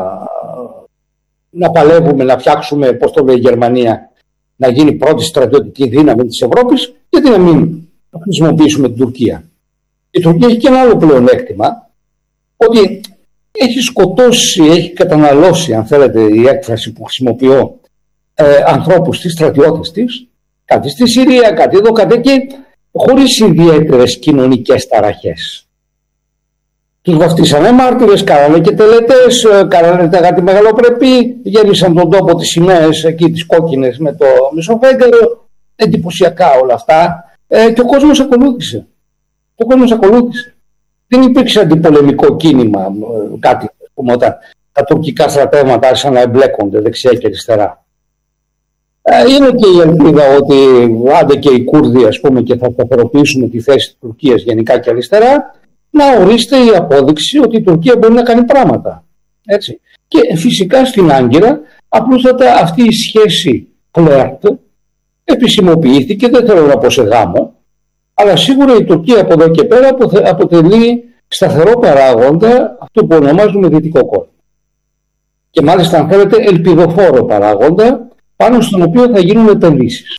να παλεύουμε, να φτιάξουμε, πώς το λέει η Γερμανία, να γίνει πρώτη στρατιωτική δύναμη της Ευρώπης, γιατί να μην χρησιμοποιήσουμε την Τουρκία. Η Τουρκία έχει και ένα άλλο πλεονέκτημα, ότι έχει σκοτώσει, έχει καταναλώσει, αν θέλετε η έκφραση που χρησιμοποιώ, ανθρώπους της, στρατιώτες της, κάτι στη Συρία, κάτι εδώ, κάτι εκεί, χωρίς ιδιαίτερες κοινωνικές ταραχές. Τους βαφτίσανε μάρτυρες, κάνανε και τελετές, κάνανε κάτι μεγαλοπρεπή, γέμισαν τον τόπο τις σημαίες εκεί, τις κόκκινες με το μισοφέγγαρο, εντυπωσιακά όλα αυτά, και ο κόσμος ακολούθησε. Ο κόσμος ακολούθησε. Δεν υπήρξε αντιπολεμικό κίνημα, κάτι, πούμε, όταν τα τουρκικά στρατεύματα άρχισαν να εμπλέκονται δεξιά και αριστερά. Είναι και η ελπίδα ότι άντε και οι Κούρδοι, ας πούμε, και θα σταθεροποιήσουμε τη θέση της Τουρκίας γενικά και αριστερά, να ορίστε η απόδειξη ότι η Τουρκία μπορεί να κάνει πράγματα. Έτσι. Και φυσικά στην Άγκυρα απλούστατα αυτή η σχέση φλερτ επισημοποιήθηκε, δεν θέλω να πω σε γάμο, αλλά σίγουρα η Τουρκία από εδώ και πέρα αποτελεί σταθερό παράγοντα αυτό που ονομάζουμε δυτικό κόσμο. Και μάλιστα, αν θέλετε, ελπιδοφόρο παράγοντα πάνω στον οποίο θα γίνουν επενδύσεις.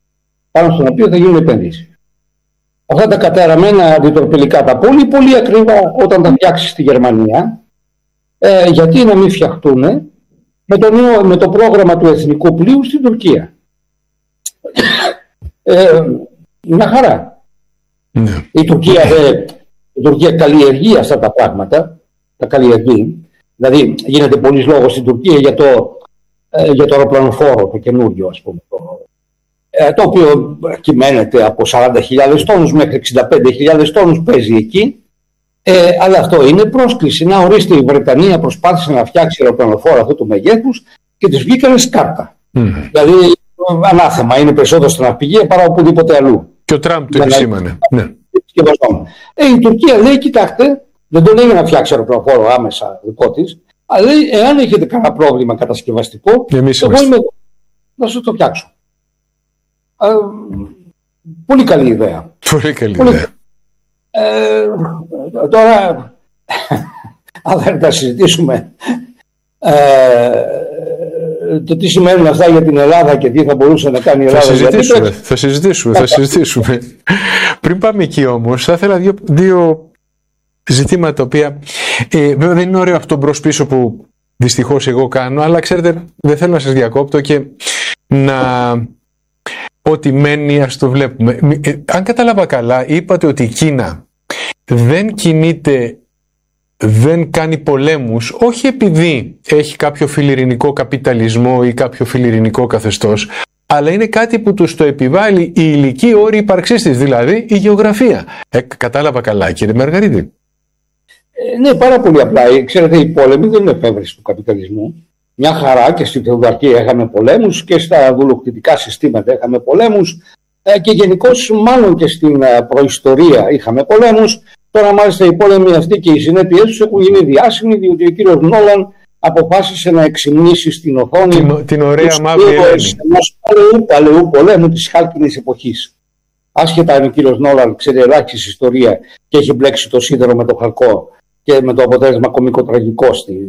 Αυτά τα καταραμένα αντιτροπηλικά, τα πολύ πολύ ακριβά όταν τα φτιάξει στη Γερμανία, γιατί να μην φτιαχτούν με το πρόγραμμα του εθνικού πλοίου στην Τουρκία. Μια χαρά. Η Τουρκία καλλιεργεί αυτά τα πράγματα, τα καλλιεργεί. Δηλαδή γίνεται πολλής λόγος στην Τουρκία για το αεροπλανοφόρο, το καινούριο, ας πούμε, το οποίο κυμαίνεται από 40.000 τόνους μέχρι 65.000 τόνους, παίζει εκεί, αλλά αυτό είναι πρόσκληση. Να ορίστε, η Βρετανία προσπάθησε να φτιάξει αεροπλανοφόρο αυτού του μεγέθους και της βγήκανε σκάρτα. Δηλαδή ανάθεμα, είναι περισσότερο στην ναυπηγεία παρά οπουδήποτε αλλού. Και ο Τραμπ το επισήμανε. Η Τουρκία λέει, κοιτάξτε, δεν το λέει για να φτιάξει αεροπλανοφόρο άμεσα δικό της, αλλά λέει, εάν έχετε κανένα πρόβλημα κατασκευαστικό, εγώ είμαι εδώ να σας το φτιάξω. Πολύ καλή ιδέα. Τώρα, αν δεν τα συζητήσουμε το τι σημαίνουν αυτά για την Ελλάδα και τι θα μπορούσε να κάνει η Ελλάδα. Θα συζητήσουμε. Πριν πάμε εκεί όμως, θα ήθελα δύο ζητήματα τα οποία βέβαια δεν είναι ωραίο αυτό μπρος πίσω που δυστυχώς εγώ κάνω, αλλά ξέρετε, δεν θέλω να σας διακόπτω και να ό,τι μένει ας το βλέπουμε. Αν κατάλαβα καλά, είπατε ότι η Κίνα δεν κινείται, δεν κάνει πολέμους, όχι επειδή έχει κάποιο φιλιρινικό καπιταλισμό ή κάποιο φιλιρινικό καθεστώς, αλλά είναι κάτι που τους το επιβάλλει η υλική όρη ύπαρξής της, δηλαδή η γεωγραφία. Κατάλαβα καλά, κύριε Μαργαρίτη? Ναι, πάρα πολύ απλά. Ξέρετε, οι πόλεμοι δεν είναι εφεύρεση του καπιταλισμού. Μια χαρά και στη Θεοδαρχία είχαμε πολέμους και στα δουλοκτητικά συστήματα είχαμε πολέμους και γενικώς μάλλον και στην προϊστορία είχαμε πολέμους. Τώρα μάλιστα οι πόλεμοι αυτοί και οι συνέπειες τους έχουν γίνει διάσημοι, διότι ο κύριος Νόλαν αποφάσισε να εξυμνήσει στην οθόνη την ωραία μαύρη ενός παλαιού πολέμου της χάλκινης εποχής. Άσχετα αν ο κύριος Νόλαν ξέρει ελάχιστη ιστορία και έχει μπλέξει το σίδερο με το χαλκό και με το αποτέλεσμα κωμικοτραγικό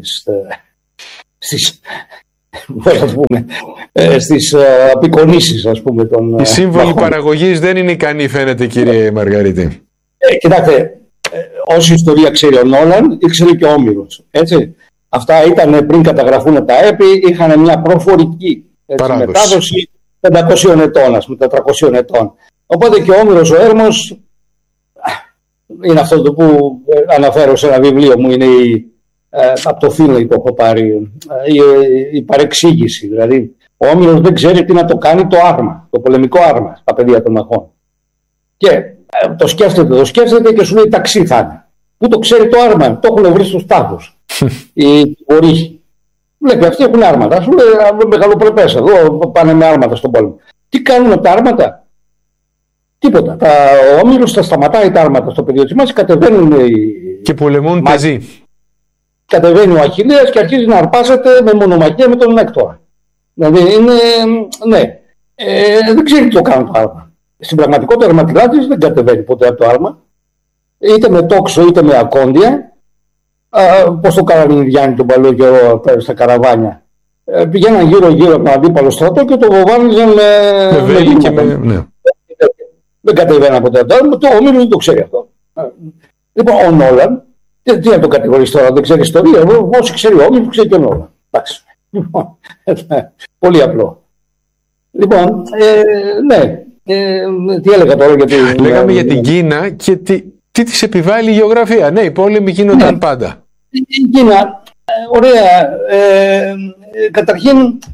στις απεικονίσεις, ας πούμε. Οι σύμβολοι παραγωγής δεν είναι ικανοί, φαίνεται, κύριε Μαργαρίτη. Κοιτάξτε, όση ιστορία ξέρει ο Νόλαν, ήξερε και ο Όμηρος. Έτσι. Αυτά ήταν πριν καταγραφούν τα έπι, είχαν μια προφορική μετάδοση 500 ετών, ας πούμε, 400 ετών. Οπότε και ο Όμηρος ο Έρμος είναι αυτό το που αναφέρω σε ένα βιβλίο μου, είναι από το Φίνλεϊ το έχω πάρει, η παρεξήγηση. Δηλαδή, ο Όμηρος δεν ξέρει τι να το κάνει το άρμα, το πολεμικό άρμα στα πεδία των μαχών. Και το σκέφτεται και σου λέει ταξί θα είναι. Πού το ξέρει το άρμα, το έχουν βρει στους τάφους. Οι ορύχοι. Βλέπει, αυτοί έχουν άρματα. Σου λέει μεγαλοπρεπές, εδώ πάνε με άρματα στον πόλεμο. Τι κάνουν από τα άρματα? Τίποτα. Ο Όμηρος θα σταματάει τα άρματα στο πεδίο της μάχης, κατεβαίνουν και πολεμούν μαζί. κατεβαίνει ο Αχιλλέας και αρχίζει να αρπάζεται με μονομαχία με τον Μέκτορα. Δηλαδή ναι, δεν ξέρει τι το κάνει το άρμα. Στην πραγματικότητα ο Αρματιλάτης δεν κατεβαίνει ποτέ από το άρμα, είτε με τόξο είτε με ακόντια. Πώς το κάνανε οι Ινδιάνοι τον παλαιό καιρό στα καραβάνια. Πηγαίναν γύρω-γύρω από τον αντίπαλο στρατό και το βοβάνιζαν με βέλη και ναι. Δεν κατεβαίναν ποτέ από το άρμα. Ο Μήλος δεν το ξέρει αυτό. Λοιπόν, ο Νόλαν, τι να το κατηγορήσει τώρα, δεν ξέρει ιστορία. Όσοι ξέρει ο Μήλος, ξέρει και ο Νόλαν. Εντάξει. Πολύ απλό. Λοιπόν, ναι. Τι έλεγα τώρα για την... Λέγαμε για την Κίνα και τι της επιβάλλει η γεωγραφία. Ναι, οι πόλεμοι γίνονταν πάντα. Η Κίνα, ωραία. Καταρχήν,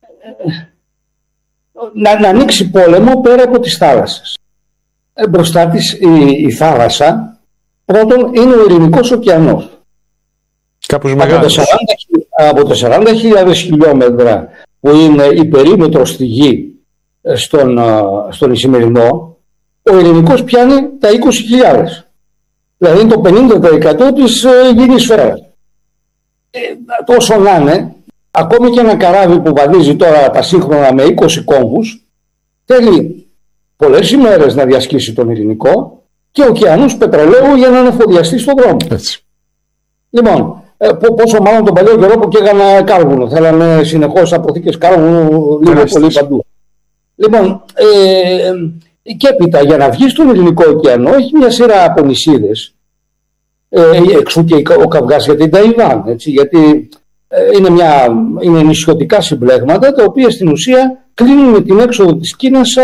να ανοίξει πόλεμο πέρα από τις θάλασσες. Μπροστά της η θάλασσα, πρώτον, είναι ο Ειρηνικός ωκεανός. Κάπως μεγάλος. Από τα 40.000 χιλιόμετρα που είναι η περίμετρο στη γη στον Ισημερινό, ο Ειρηνικός πιάνει τα 20.000. Δηλαδή είναι το 50% της γης σφαίρας. Τόσο να είναι, ακόμη και ένα καράβι που βαδίζει τώρα τα σύγχρονα με 20 κόμβους, θέλει πολλές ημέρες να διασχίσει τον Ειρηνικό και ωκεανούς πετρελαίου για να ανεφοδιαστεί στον δρόμο. Έτσι. Λοιπόν, πόσο μάλλον τον παλιό καιρό που καίγανε κάρβουνο. Θέλανε συνεχώς αποθήκες κάρβουνου λίγο πολύ παντού. Λοιπόν, και έπειτα για να βγει στον Ειρηνικό ωκεανό έχει μια σειρά από νησίδες. Εξού και ο Καυγάς για την Ταϊβάν. Έτσι, γιατί είναι νησιωτικά συμπλέγματα τα οποία στην ουσία κλείνουν την έξοδο της Κίνας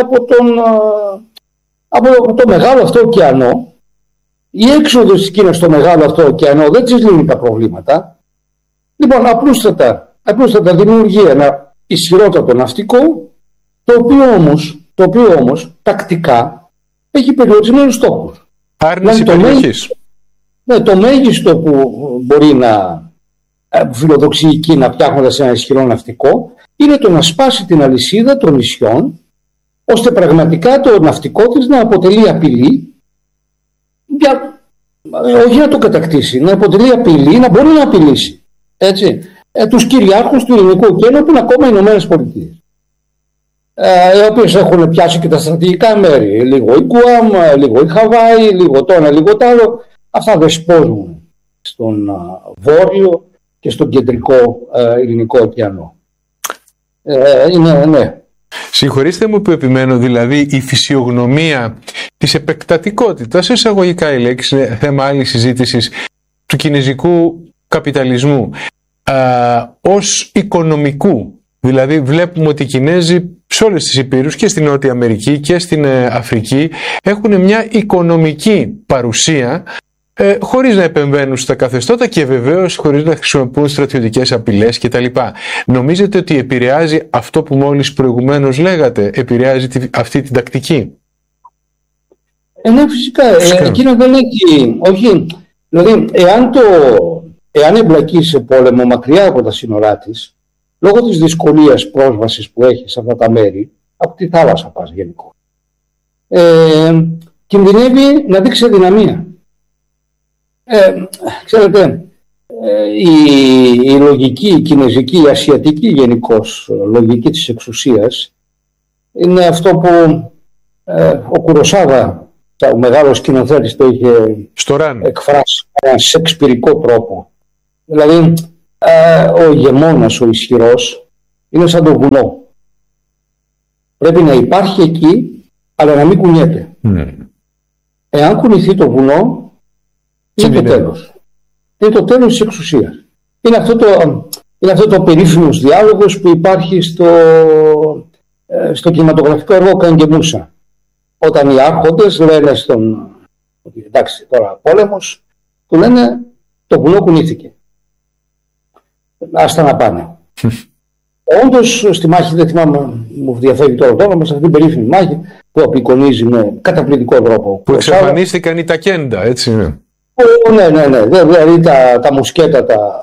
από το μεγάλο αυτό ωκεανό. Η έξοδος της Κίνας στο μεγάλο αυτό ωκεανό δεν της λύνει τα προβλήματα. Λοιπόν, απλούστατα δημιουργεί ένα ισχυρότατο ναυτικό, το οποίο όμως τακτικά έχει περιορισμένους στόχους. Άρνηση περιοχής. Ναι, το μέγιστο που μπορεί να φιλοδοξεί η Κίνα φτιάχνοντας ένα ισχυρό ναυτικό είναι το να σπάσει την αλυσίδα των νησιών, ώστε πραγματικά το ναυτικό της να αποτελεί απειλή, όχι να το κατακτήσει, να αποτελεί απειλή, να μπορεί να απειλήσει τους κυριάρχους του Ειρηνικού ωκεανού που είναι ακόμα οι Ηνωμένες Πολιτείες, οι οποίες έχουν πιάσει και τα στρατηγικά μέρη, λίγο η Γκουάμ, λίγο η Χαβάη, λίγο το ένα, λίγο το άλλο. Αυτά δεσπόζουν στον βόρειο και στον κεντρικό Ειρηνικό ωκεανό. Ναι. Συγχωρήστε μου που επιμένω, δηλαδή η φυσιογνωμία της επεκτατικότητας, εισαγωγικά η λέξη, είναι θέμα άλλης συζήτησης, του κινεζικού καπιταλισμού ως οικονομικού. Δηλαδή βλέπουμε ότι οι Κινέζοι σε όλες τις υπήρους και στην Νότια Αμερική και στην Αφρική έχουν μια οικονομική παρουσία, χωρίς να επεμβαίνουν στα καθεστώτα και βεβαίως χωρίς να χρησιμοποιούν στρατιωτικές απειλές κτλ. Νομίζετε ότι επηρεάζει αυτό που μόλις προηγουμένως λέγατε, επηρεάζει αυτή την τακτική? Ναι, φυσικά. Εκείνο δεν έχει. Όχι. Δηλαδή, εάν εμπλακεί σε πόλεμο μακριά από τα σύνορά της, λόγω της δυσκολίας πρόσβασης που έχει σε αυτά τα μέρη, από τη θάλασσα πας γενικώ, κινδυνεύει να δείξει αδυναμία. Ξέρετε, η λογική, η κινεζική, η ασιατική γενικώς λογική της εξουσίας είναι αυτό που ο Κουροσάβα, ο μεγάλος σκηνοθέτης, το είχε εκφράσει με έναν σεξπυρικό τρόπο. Δηλαδή, ο ηγεμόνας, ο ισχυρός, είναι σαν το βουνό. Πρέπει να υπάρχει εκεί, αλλά να μην κουνιέται. Εάν κουνηθεί το βουνό, είναι το τέλος. Είναι το τέλος της εξουσίας. Είναι αυτό το περίφημος διάλογος που υπάρχει στο κινηματογραφικό έργο Καγκεμούσα. Όταν οι άρχοντες λένε ότι εντάξει τώρα πόλεμος, του λένε το βουνό κουνήθηκε. Άστα να πάνε. Όντως στη μάχη, δεν θυμάμαι, μου διαφεύγει τώρα το όνομα, σε αυτήν την περίφημη μάχη που απεικονίζει με καταπληκτικό τρόπο. Που εξαφανίστηκαν οι τακέντα, έτσι είναι. Ναι. Δηλαδή τα μουσκέτα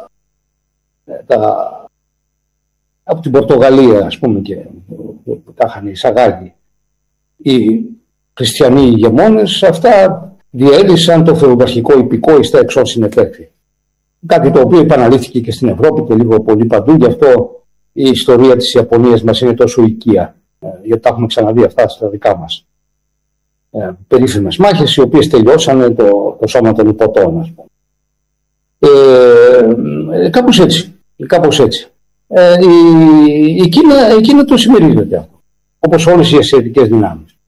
από την Πορτογαλία, ας πούμε, και που τα είχαν εισαγάγει οι χριστιανοί ηγεμόνες, αυτά διέλυσαν το φεουδαρχικό υπηκό εις τα εξώς συνετέχθη. Κάτι το οποίο επαναλήφθηκε και στην Ευρώπη και λίγο πολύ παντού. Γι' αυτό η ιστορία της Ιαπωνίας μας είναι τόσο οικία. Γιατί τα έχουμε ξαναδεί αυτά στα δικά μας. Περίφημες μάχες, οι οποίες τελειώσανε το σώμα των υποτών, ας πούμε. Κάπως έτσι. Η Κίνα το συμμερίζεται αυτό, όπως όλες οι ασιατικές δυνάμεις.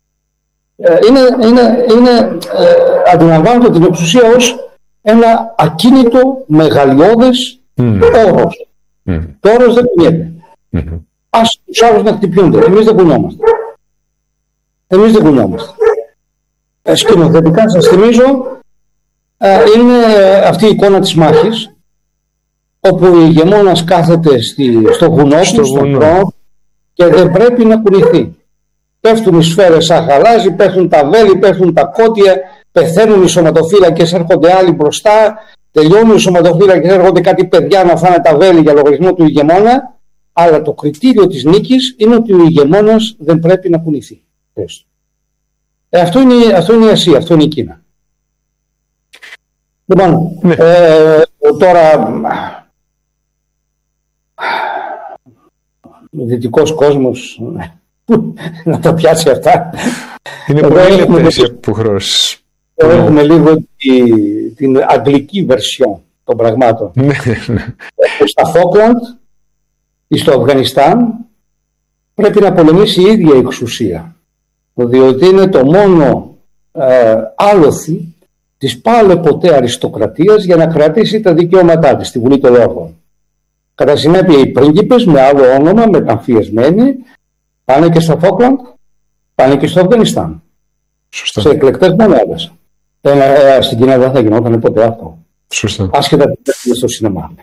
Αντιλαμβάνονται την εξουσία ως ένα ακίνητο μεγαλειώδες όρος. Το όρος δεν κουνιέται. Ας τους άλλους να χτυπιούνται. Εμείς δεν κουνιόμαστε. Σκηνοθετικά σας θυμίζω, είναι αυτή η εικόνα της μάχης, όπου ο ηγεμόνας κάθεται στο βουνό του, στον τρόνο, και δεν πρέπει να κουνηθεί. Πέφτουν οι σφαίρες σαν χαλάζι, πέφτουν τα βέλη, πέφτουν τα κότια, πεθαίνουν οι σωματοφύλακες, έρχονται άλλοι μπροστά, τελειώνουν οι σωματοφύλακες, έρχονται κάτι παιδιά να φάνε τα βέλη για λογαριασμό του ηγεμόνα, αλλά το κριτήριο της νίκης είναι ότι ο ηγεμόνας δεν πρέπει να κουνηθεί. Αυτό είναι η Ασία, αυτό είναι η Κίνα. Λοιπόν, τώρα ο δυτικός κόσμος να τα πιάσει αυτά. Είναι πολύ λεπτές οι αποχρώσεις. Έχουμε λίγο την αγγλική version των πραγμάτων. Στα Φόκλαντ ή στο Αφγανιστάν πρέπει να πολεμήσει η ίδια εξουσία, διότι είναι το μόνο άλοθη της πάλε ποτέ αριστοκρατίας για να κρατήσει τα δικαιώματά της στη Βουλή των Λόρδων. Κατά συνέπεια, οι πρίγκιπες με άλλο όνομα, μεταμφιεσμένοι, πάνε και στα Φόκλαντ, πάνε και στο Αφγανιστάν. Σωστά. Σε εκλεκτές μονάδες. Στην Κίνα δεν θα γινόταν ποτέ αυτό. Σωστά. Άσχετα στο σινεμά.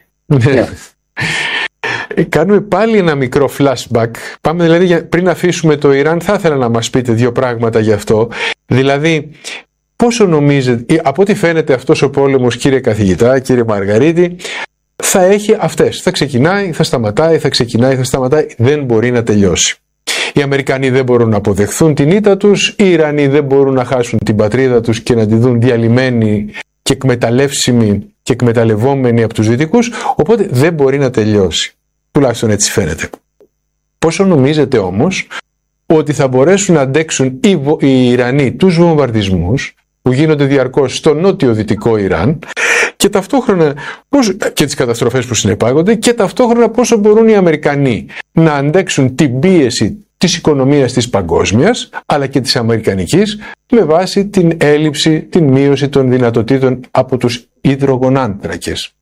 Κάνουμε πάλι ένα μικρό flashback. Πάμε δηλαδή, πριν αφήσουμε το Ιράν, θα ήθελα να μας πείτε δύο πράγματα γι' αυτό. Δηλαδή, πόσο νομίζετε, από ό,τι φαίνεται αυτός ο πόλεμος, κύριε καθηγητά, κύριε Μαργαρίτη, θα έχει αυτές. Θα ξεκινάει, θα σταματάει, θα ξεκινάει, θα σταματάει. Δεν μπορεί να τελειώσει. Οι Αμερικανοί δεν μπορούν να αποδεχθούν την ήττα τους, οι Ιρανοί δεν μπορούν να χάσουν την πατρίδα τους και να τη δουν διαλυμένη και εκμεταλλεύσιμη και εκμεταλλευόμενη από τους Δυτικούς, οπότε δεν μπορεί να τελειώσει. Τουλάχιστον έτσι φαίνεται. Πόσο νομίζετε όμως ότι θα μπορέσουν να αντέξουν οι Ιρανοί τους βομβαρδισμούς που γίνονται διαρκώς στο νότιο-δυτικό Ιράν και ταυτόχρονα και τις καταστροφές που συνεπάγονται, και ταυτόχρονα πόσο μπορούν οι Αμερικανοί να αντέξουν την πίεση της οικονομίας της παγκόσμιας αλλά και της αμερικανικής με βάση την έλλειψη, την μείωση των δυνατοτήτων από τους υδρογονάνθρακες.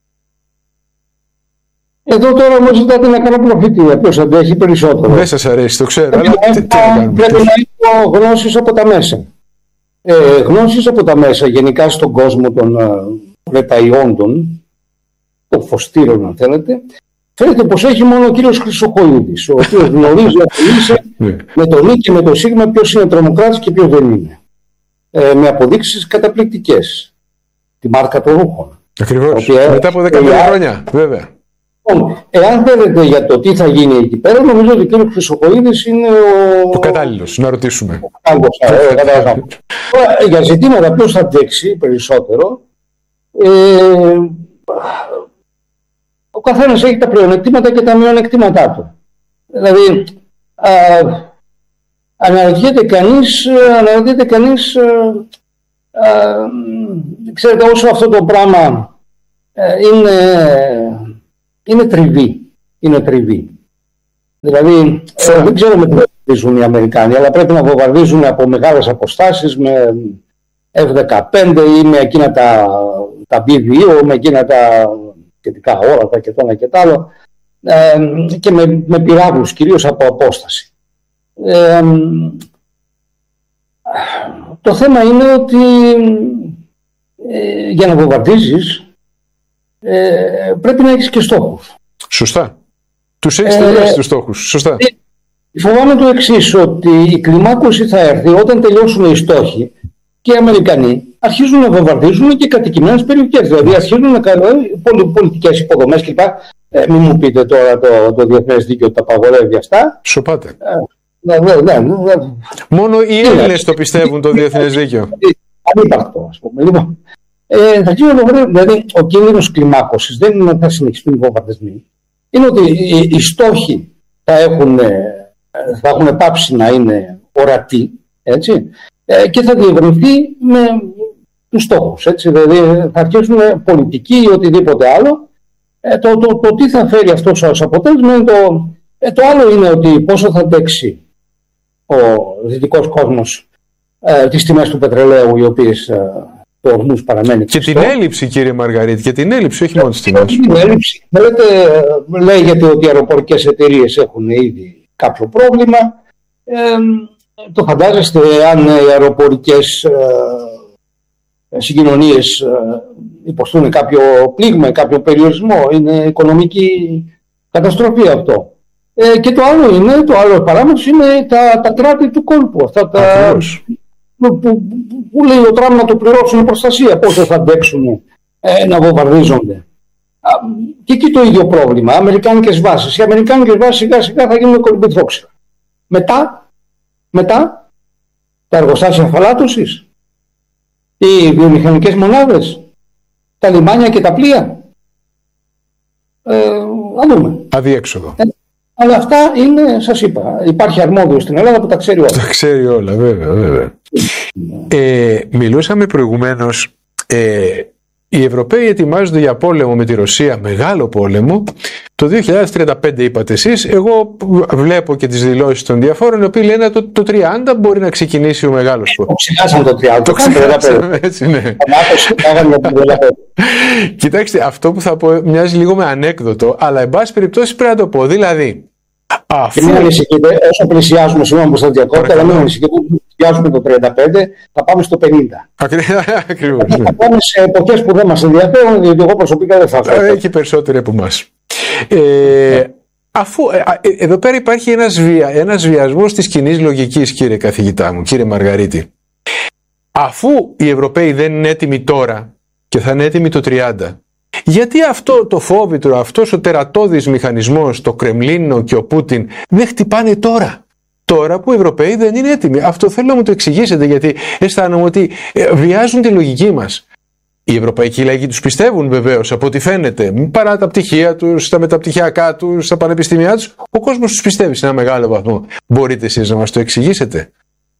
Εδώ τώρα μου ζητάτε να κάνω προφητεία. Ποιος αντέχει περισσότερο. Δεν σας αρέσει, το ξέρω. Αλλά πρέπει να έχω γνώσεις από τα μέσα. Γνώσεις από τα μέσα γενικά στον κόσμο των ρεταϊόντων, των φωστήρων αν θέλετε, φαίνεται πως έχει μόνο ο κύριος Χρυσοχοΐδης, ο οποίος γνωρίζει με τον Ι και με το Σίγμα ποιος είναι τρομοκράτης και ποιος δεν είναι. Με αποδείξεις καταπληκτικές. Τη μάρκα των ρούχων. Ακριβώς. Μετά από 15 χρόνια, βέβαια. Εάν θέλετε για το τι θα γίνει εκεί πέρα, νομίζω ότι ο κύριος Χρυσοχοΐδης είναι ο κατάλληλος να ρωτήσουμε. Για ζητήματα ποιος θα αντέξει περισσότερο, ο καθένας έχει τα πλεονεκτήματα και τα μειονεκτήματά του. Δηλαδή, αναρωτιέται κανείς, ξέρετε, όσο αυτό το πράγμα είναι τριβή. Δηλαδή, δεν ξέρω με τι βομβαρδίζουν οι Αμερικάνοι, αλλά πρέπει να βομβαρδίζουν από μεγάλες αποστάσεις με F-15 ή με εκείνα τα B2, με εκείνα τα σχετικά όρατα και το ένα και το άλλο, και με πυράβλους, κυρίως από απόσταση. Το θέμα είναι ότι για να βομβαρδίζεις πρέπει να έχεις και στόχους. Σωστά. Τους έχεις τελειώσει τους στόχους. Σωστά. Φοβάμαι το εξής, ότι η κλιμάκωση θα έρθει όταν τελειώσουν οι στόχοι και οι Αμερικανοί αρχίζουν να βομβαρδίζουν και κατοικημένες περιοχές. Δηλαδή αρχίζουν να κάνουν πολιτικές υποδομές κλπ. Μην μου πείτε τώρα το διεθνές δίκαιο ότι τα απαγορεύει αυτά. Σοπάτε. Ναι. Μόνο οι Έλληνες το πιστεύουν το διεθνές δίκαιο. Ανύπαρκτο, ας πούμε. Λοιπόν, θα γίνει δηλαδή ο κίνδυνος κλιμάκωσης δεν είναι ότι θα συνεχιστούν οι βομβαρδισμοί. Είναι ότι οι στόχοι θα έχουν πάψει να είναι ορατοί, έτσι, και θα διευρυνθεί με τους στόχους. Έτσι, δηλαδή θα αρχίσουν πολιτικοί ή οτιδήποτε άλλο. Το τι θα φέρει αυτό ως αποτέλεσμα είναι το άλλο είναι ότι πόσο θα αντέξει ο δυτικός κόσμος τις τιμές του πετρελαίου, οι οποίες το ορμούς παραμένει και την έλλειψη, κύριε Μαργαρίτη, και την έλλειψη, όχι μόνο τις τιμές. Την έλλειψη. Λέγεται ότι οι αεροπορικές εταιρείες έχουν ήδη κάποιο πρόβλημα. Το φαντάζεστε αν οι αεροπορικές συγκοινωνίες υποστούν κάποιο πλήγμα, κάποιο περιορισμό. Είναι οικονομική καταστροφή αυτό. Και το άλλο παράμετρο είναι τα κράτη του κόλπου. Αυτά τα που λέει ο Τραμπ να το πληρώσουν προστασία. Πόσο θα αντέξουν να βομβαρδίζονται. Και εκεί το ίδιο πρόβλημα. Αμερικάνικες βάσεις. Οι αμερικάνικες βάσεις σιγά σιγά θα γίνουν κολυμπηθόξυλα. Μετά τα εργοστάσια αφαλάτωσης, οι βιομηχανικές μονάδες, τα λιμάνια και τα πλοία. Να δούμε. Αδιέξοδο. Αλλά αυτά είναι, σας είπα, υπάρχει αρμόδιος στην Ελλάδα που τα ξέρει όλα. Τα ξέρει όλα, βέβαια. Μιλούσαμε προηγουμένως, οι Ευρωπαίοι ετοιμάζονται για πόλεμο με τη Ρωσία, μεγάλο πόλεμο. Το 2035 είπατε εσείς, εγώ βλέπω και τις δηλώσεις των διαφόρων, οι οποίοι λένε το 30 μπορεί να ξεκινήσει ο μεγάλος πόλεμος. Ξεχάσαμε το 30, το ξεχάσαμε, έτσι, ναι. Κοιτάξτε, αυτό που θα πω μοιάζει λίγο με ανέκδοτο, αλλά εν πάση περιπτώσει πρέπει να το πω. Δηλαδή, και μην ανησυχείτε, όσο πλησιάζουμε, συγγνώμη που σας διακόπτω, αλλά μην ανησυχείτε, πλησιάζουμε το 35, θα πάμε στο 50. Ακριβώς. Θα πάμε σε εποχές που δεν μας ενδιαφέρουν, διότι εγώ προσωπικά δεν θα φέρω. Έχει περισσότεροι από εμάς. Αφού εδώ πέρα υπάρχει ένας βιασμός της κοινής λογικής, κύριε καθηγητά μου, κύριε Μαργαρίτη. Αφού οι Ευρωπαίοι δεν είναι έτοιμοι τώρα και θα είναι έτοιμοι το 30, γιατί αυτό το φόβητρο, αυτός ο τερατώδης μηχανισμός, το Κρεμλίνο και ο Πούτιν δεν χτυπάνε τώρα που οι Ευρωπαίοι δεν είναι έτοιμοι? Αυτό θέλω να μου το εξηγήσετε, γιατί αισθάνομαι ότι βιάζουν τη λογική μας. Οι ευρωπαϊκοί λαοί τους πιστεύουν βεβαίως, από ό,τι φαίνεται, παρά τα πτυχία τους, τα μεταπτυχιακά τους, τα πανεπιστήμια τους, ο κόσμος τους πιστεύει σε ένα μεγάλο βαθμό. Μπορείτε εσείς να μας το εξηγήσετε?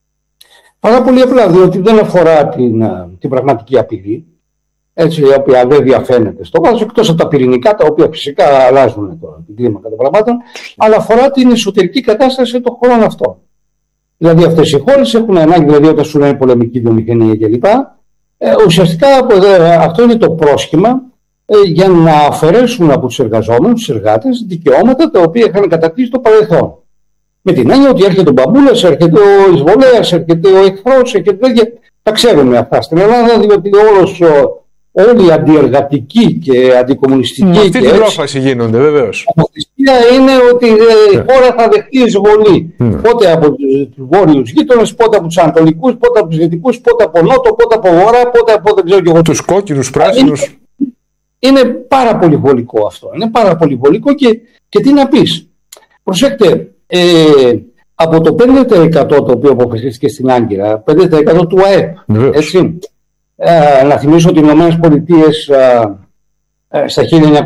Πάρα πολύ απλά, διότι δεν αφορά την πραγματική απειλή, έτσι, η οποία δεν διαφαίνεται στο βάθος, εκτός από τα πυρηνικά, τα οποία φυσικά αλλάζουν την κλίμακα των πραγμάτων, αλλά αφορά την εσωτερική κατάσταση των χωρών αυτών. Δηλαδή αυτές οι χώρες έχουν ανάγκη, δηλαδή όταν σου λένε πολεμική βιομηχανία κλπ. Ουσιαστικά αυτό είναι το πρόσχημα για να αφαιρέσουν από τους εργαζόμενους, τους εργάτες, δικαιώματα τα οποία είχαν κατακτήσει στο παρελθόν. Με την έννοια ότι έρχεται ο μπαμπούλας, έρχεται ο εισβολέας, έρχεται ο εχθρός, τα ξέρουμε αυτά στην Ελλάδα, διότι όλοι οι αντιεργατικοί και αντικομμουνιστικοί. Με αυτή την πρόφαση γίνονται, βεβαίως. Η αποστασία είναι ότι η χώρα θα δεχτεί εισβολή. Πότε από τους βόρειους γείτονες, πότε από τους ανατολικούς, πότε από τους δυτικούς, πότε από νότο, πότε από βορρά, πότε από δεν ξέρω και εγώ. Τους κόκκινους, πράσινους. Είναι πάρα πολύ βολικό αυτό. Είναι πάρα πολύ βολικό και τι να πεις. Προσέξτε, από το 5% το οποίο αποφασίστηκε στην Άγκυρα, 5% του ΑΕΠ, έτσι. Να θυμίσω ότι οι Ηνωμένες Πολιτείες στα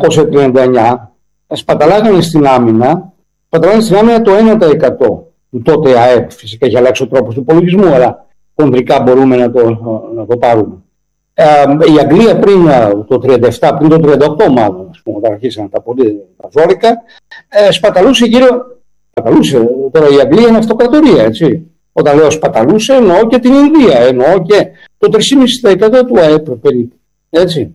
1939 σπαταλάγανε στην άμυνα το 1% του τότε ΑΕΠ. Φυσικά έχει αλλάξει ο τρόπος του υπολογισμού, αλλά κοντρικά μπορούμε να το πάρουμε. Η Αγγλία πριν το 37, πριν το 38 μάλλον, όταν αρχίσαν τα ζόρικα, σπαταλούσε τώρα η Αγγλία είναι αυτοκρατορία, έτσι. Όταν λέω σπαταλούσε, εννοώ και την Ινδία, εννοώ και το 3,5% του ΑΕΠ περίπου. Έτσι.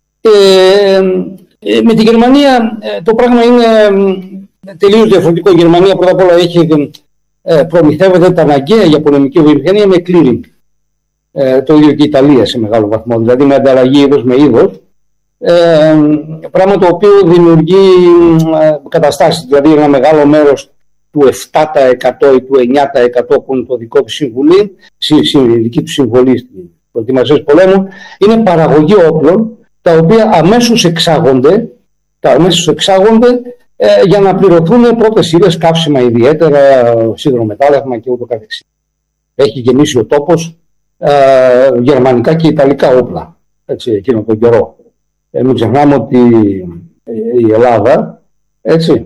Με τη Γερμανία το πράγμα είναι τελείως διαφορετικό. Η Γερμανία πρώτα απ' όλα προμηθεύεται τα αναγκαία για πολεμική βιομηχανία με clearing. Το ίδιο και η Ιταλία σε μεγάλο βαθμό, δηλαδή με ανταλλαγή είδος με είδος. Πράγμα το οποίο δημιουργεί καταστάσεις, δηλαδή ένα μεγάλο μέρος του 7% ή του 9% που είναι το δικό του συμβουλή, η δική του συμβολή στις προετοιμασίες πολέμου, είναι παραγωγή όπλων τα οποία αμέσως εξάγονται για να πληρωθούν πρώτες ύλες, καύσιμα ιδιαίτερα, σιδηρομετάλλευμα και ούτω καθεξής. Έχει γεμίσει ο τόπος γερμανικά και ιταλικά όπλα. έτσι, εκείνο τον καιρό. Μην ξεχνάμε ότι η Ελλάδα, έτσι,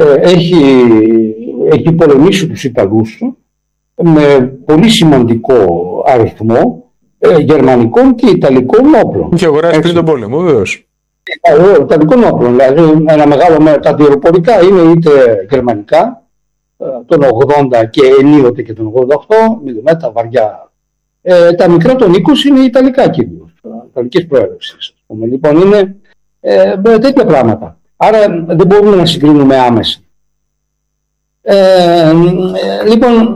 έχει πολεμήσει τους Ιταλούς με πολύ σημαντικό αριθμό γερμανικών και ιταλικών όπλων. Και αγοράσει πριν τον πόλεμο, βεβαίως. Ιταλικών όπλων, δηλαδή ένα μεγάλο μέρο, τα αντιεροπορικά είναι είτε γερμανικά, τον 80 και ενίοτε και τον 88 mm βαριά. Τα μικρά των 20 είναι ιταλικά κυρίως, ιταλικής προέλευσης. Λοιπόν, είναι τέτοια πράγματα. Άρα δεν μπορούμε να συγκρίνουμε άμεσα. Λοιπόν,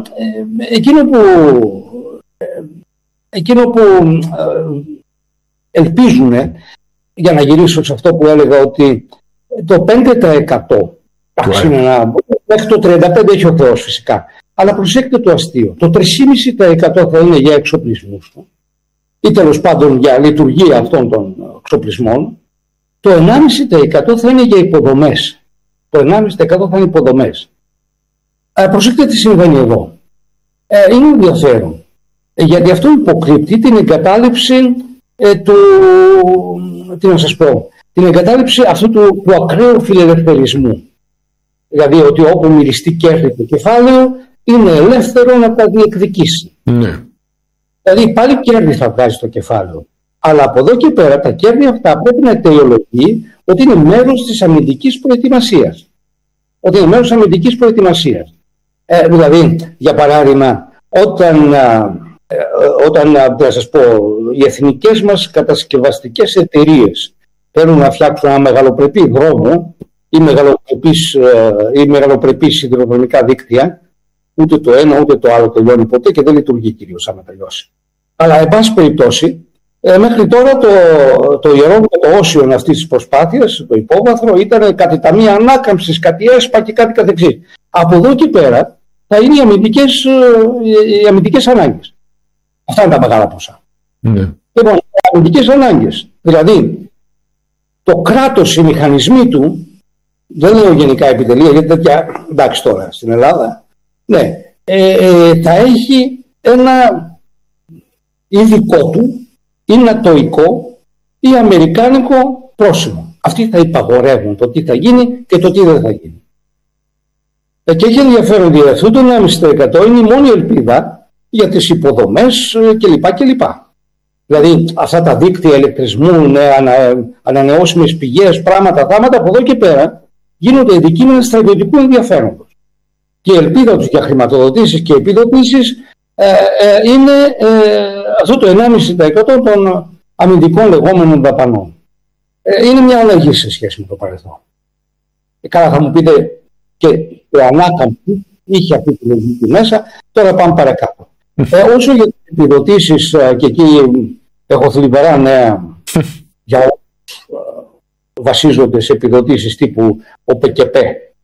εκείνο που ελπίζουν, για να γυρίσω σε αυτό που έλεγα, ότι το 5% μέχρι το 35% έχει ο Θεός φυσικά, αλλά προσέξτε το αστείο, το 3,5% θα είναι για εξοπλισμούς ή τέλος πάντων για λειτουργία αυτών των εξοπλισμών, το 1,5% θα είναι για υποδομές. Το 1,5% θα είναι υποδομές. Προσέξτε τι συμβαίνει εδώ. Είναι ενδιαφέρον, γιατί αυτό υποκρύπτει την εγκατάλειψη την εγκατάλειψη αυτού του ακραίου φιλελευθερισμού. Δηλαδή ότι όπου μυριστεί κέρδη το κεφάλαιο είναι ελεύθερο να τα διεκδικήσει. Ναι. Δηλαδή πάλι κέρδη θα βγάζει το κεφάλαιο. Αλλά από εδώ και πέρα τα κέρδη αυτά πρέπει να αιτιολογεί ότι είναι μέρος της αμυντικής προετοιμασίας. Ότι είναι μέρος της αμυντικής προετοιμασίας. Δηλαδή, για παράδειγμα, όταν να σας πω, οι εθνικές μας κατασκευαστικές εταιρείες θέλουν να φτιάξουν ένα μεγαλοπρεπή δρόμο ή μεγαλοπρεπή σιδηροδρομικά δίκτυα, ούτε το ένα ούτε το άλλο τελειώνει ποτέ και δεν λειτουργεί κυρίως άμα τελειώσει. Αλλά, εν πάση περιπτώσει, μέχρι τώρα το ιερό το όσιον αυτής της προσπάθειας, το υπόβαθρο, ήταν κάτι ταμεία ανάκαμψης, κάτι ΕΣΠΑ και κάτι καθεξής. Από εδώ και πέρα θα είναι οι αμυντικές ανάγκες. Αυτά είναι τα μεγάλα ποσά. Ναι. Λοιπόν, οι αμυντικές ανάγκες. Δηλαδή, το κράτος, οι μηχανισμοί του, δεν λέω γενικά επιτελεία, γιατί τέτοια, εντάξει τώρα, στην Ελλάδα, ναι, θα έχει ένα ή δικό του, ή νατοϊκό, ή αμερικάνικο πρόσημο. Αυτοί θα υπαγορεύουν το τι θα γίνει και το τι δεν θα γίνει. Και έχει ενδιαφέρον ότι αυτό το 1,5% είναι η μόνη ελπίδα για τις υποδομές κλπ. Δηλαδή αυτά τα δίκτυα ηλεκτρισμού, ανανεώσιμες πηγές, πράγματα, από εδώ και πέρα γίνονται αντικείμενα στρατιωτικού ενδιαφέροντος. Και η ελπίδα τους για χρηματοδοτήσεις και επιδοτήσεις είναι αυτό το 1,5% των αμυντικών λεγόμενων δαπανών. Είναι μια αλλαγή σε σχέση με το παρελθόν. Καλά θα μου πείτε, και το ανάκαμψη είχε αυτή τη λογική μέσα, τώρα πάμε παρακάτω. Όσο για τις επιδοτήσεις, και εκεί έχω θλιβερά νέα για βασίζονται σε επιδοτήσεις τύπου ΟΠΕΚΕΠΕ.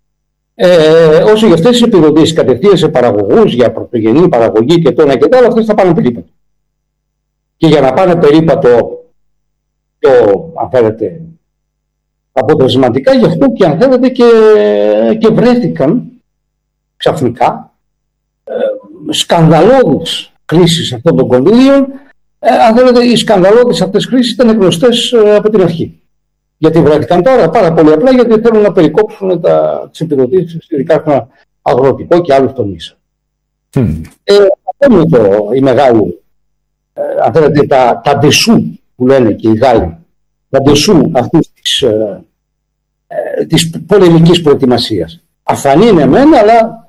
Όσο για αυτές τις επιδοτήσεις κατευθείαν σε παραγωγούς για πρωτογενή παραγωγή και το ένα και το άλλο, αυτές θα πάνε περίπατο. Και για να πάνε περίπατο πιο, αν θέλετε, αποτελεσματικά, γι' αυτό και αν θέλετε και βρέθηκαν ξαφνικά σκανδαλώδεις κρίσεις αυτών των κονδυλίων. Αν θέλετε, οι σκανδαλώδεις αυτές κρίσεις ήταν γνωστές από την αρχή. Γιατί βρέθηκαν τώρα? Πάρα πολύ απλά γιατί θέλουν να περικόψουν τις επιδοτήσεις, ειδικά στον αγροτικό και άλλους τομείς. Αυτό είναι η μεγάλη, αν θέλετε, τα ντεσού που λένε και οι Γάλλοι, τα ντεσού αυτής της πολεμικής προετοιμασίας. Αφανή είναι εμένα, αλλά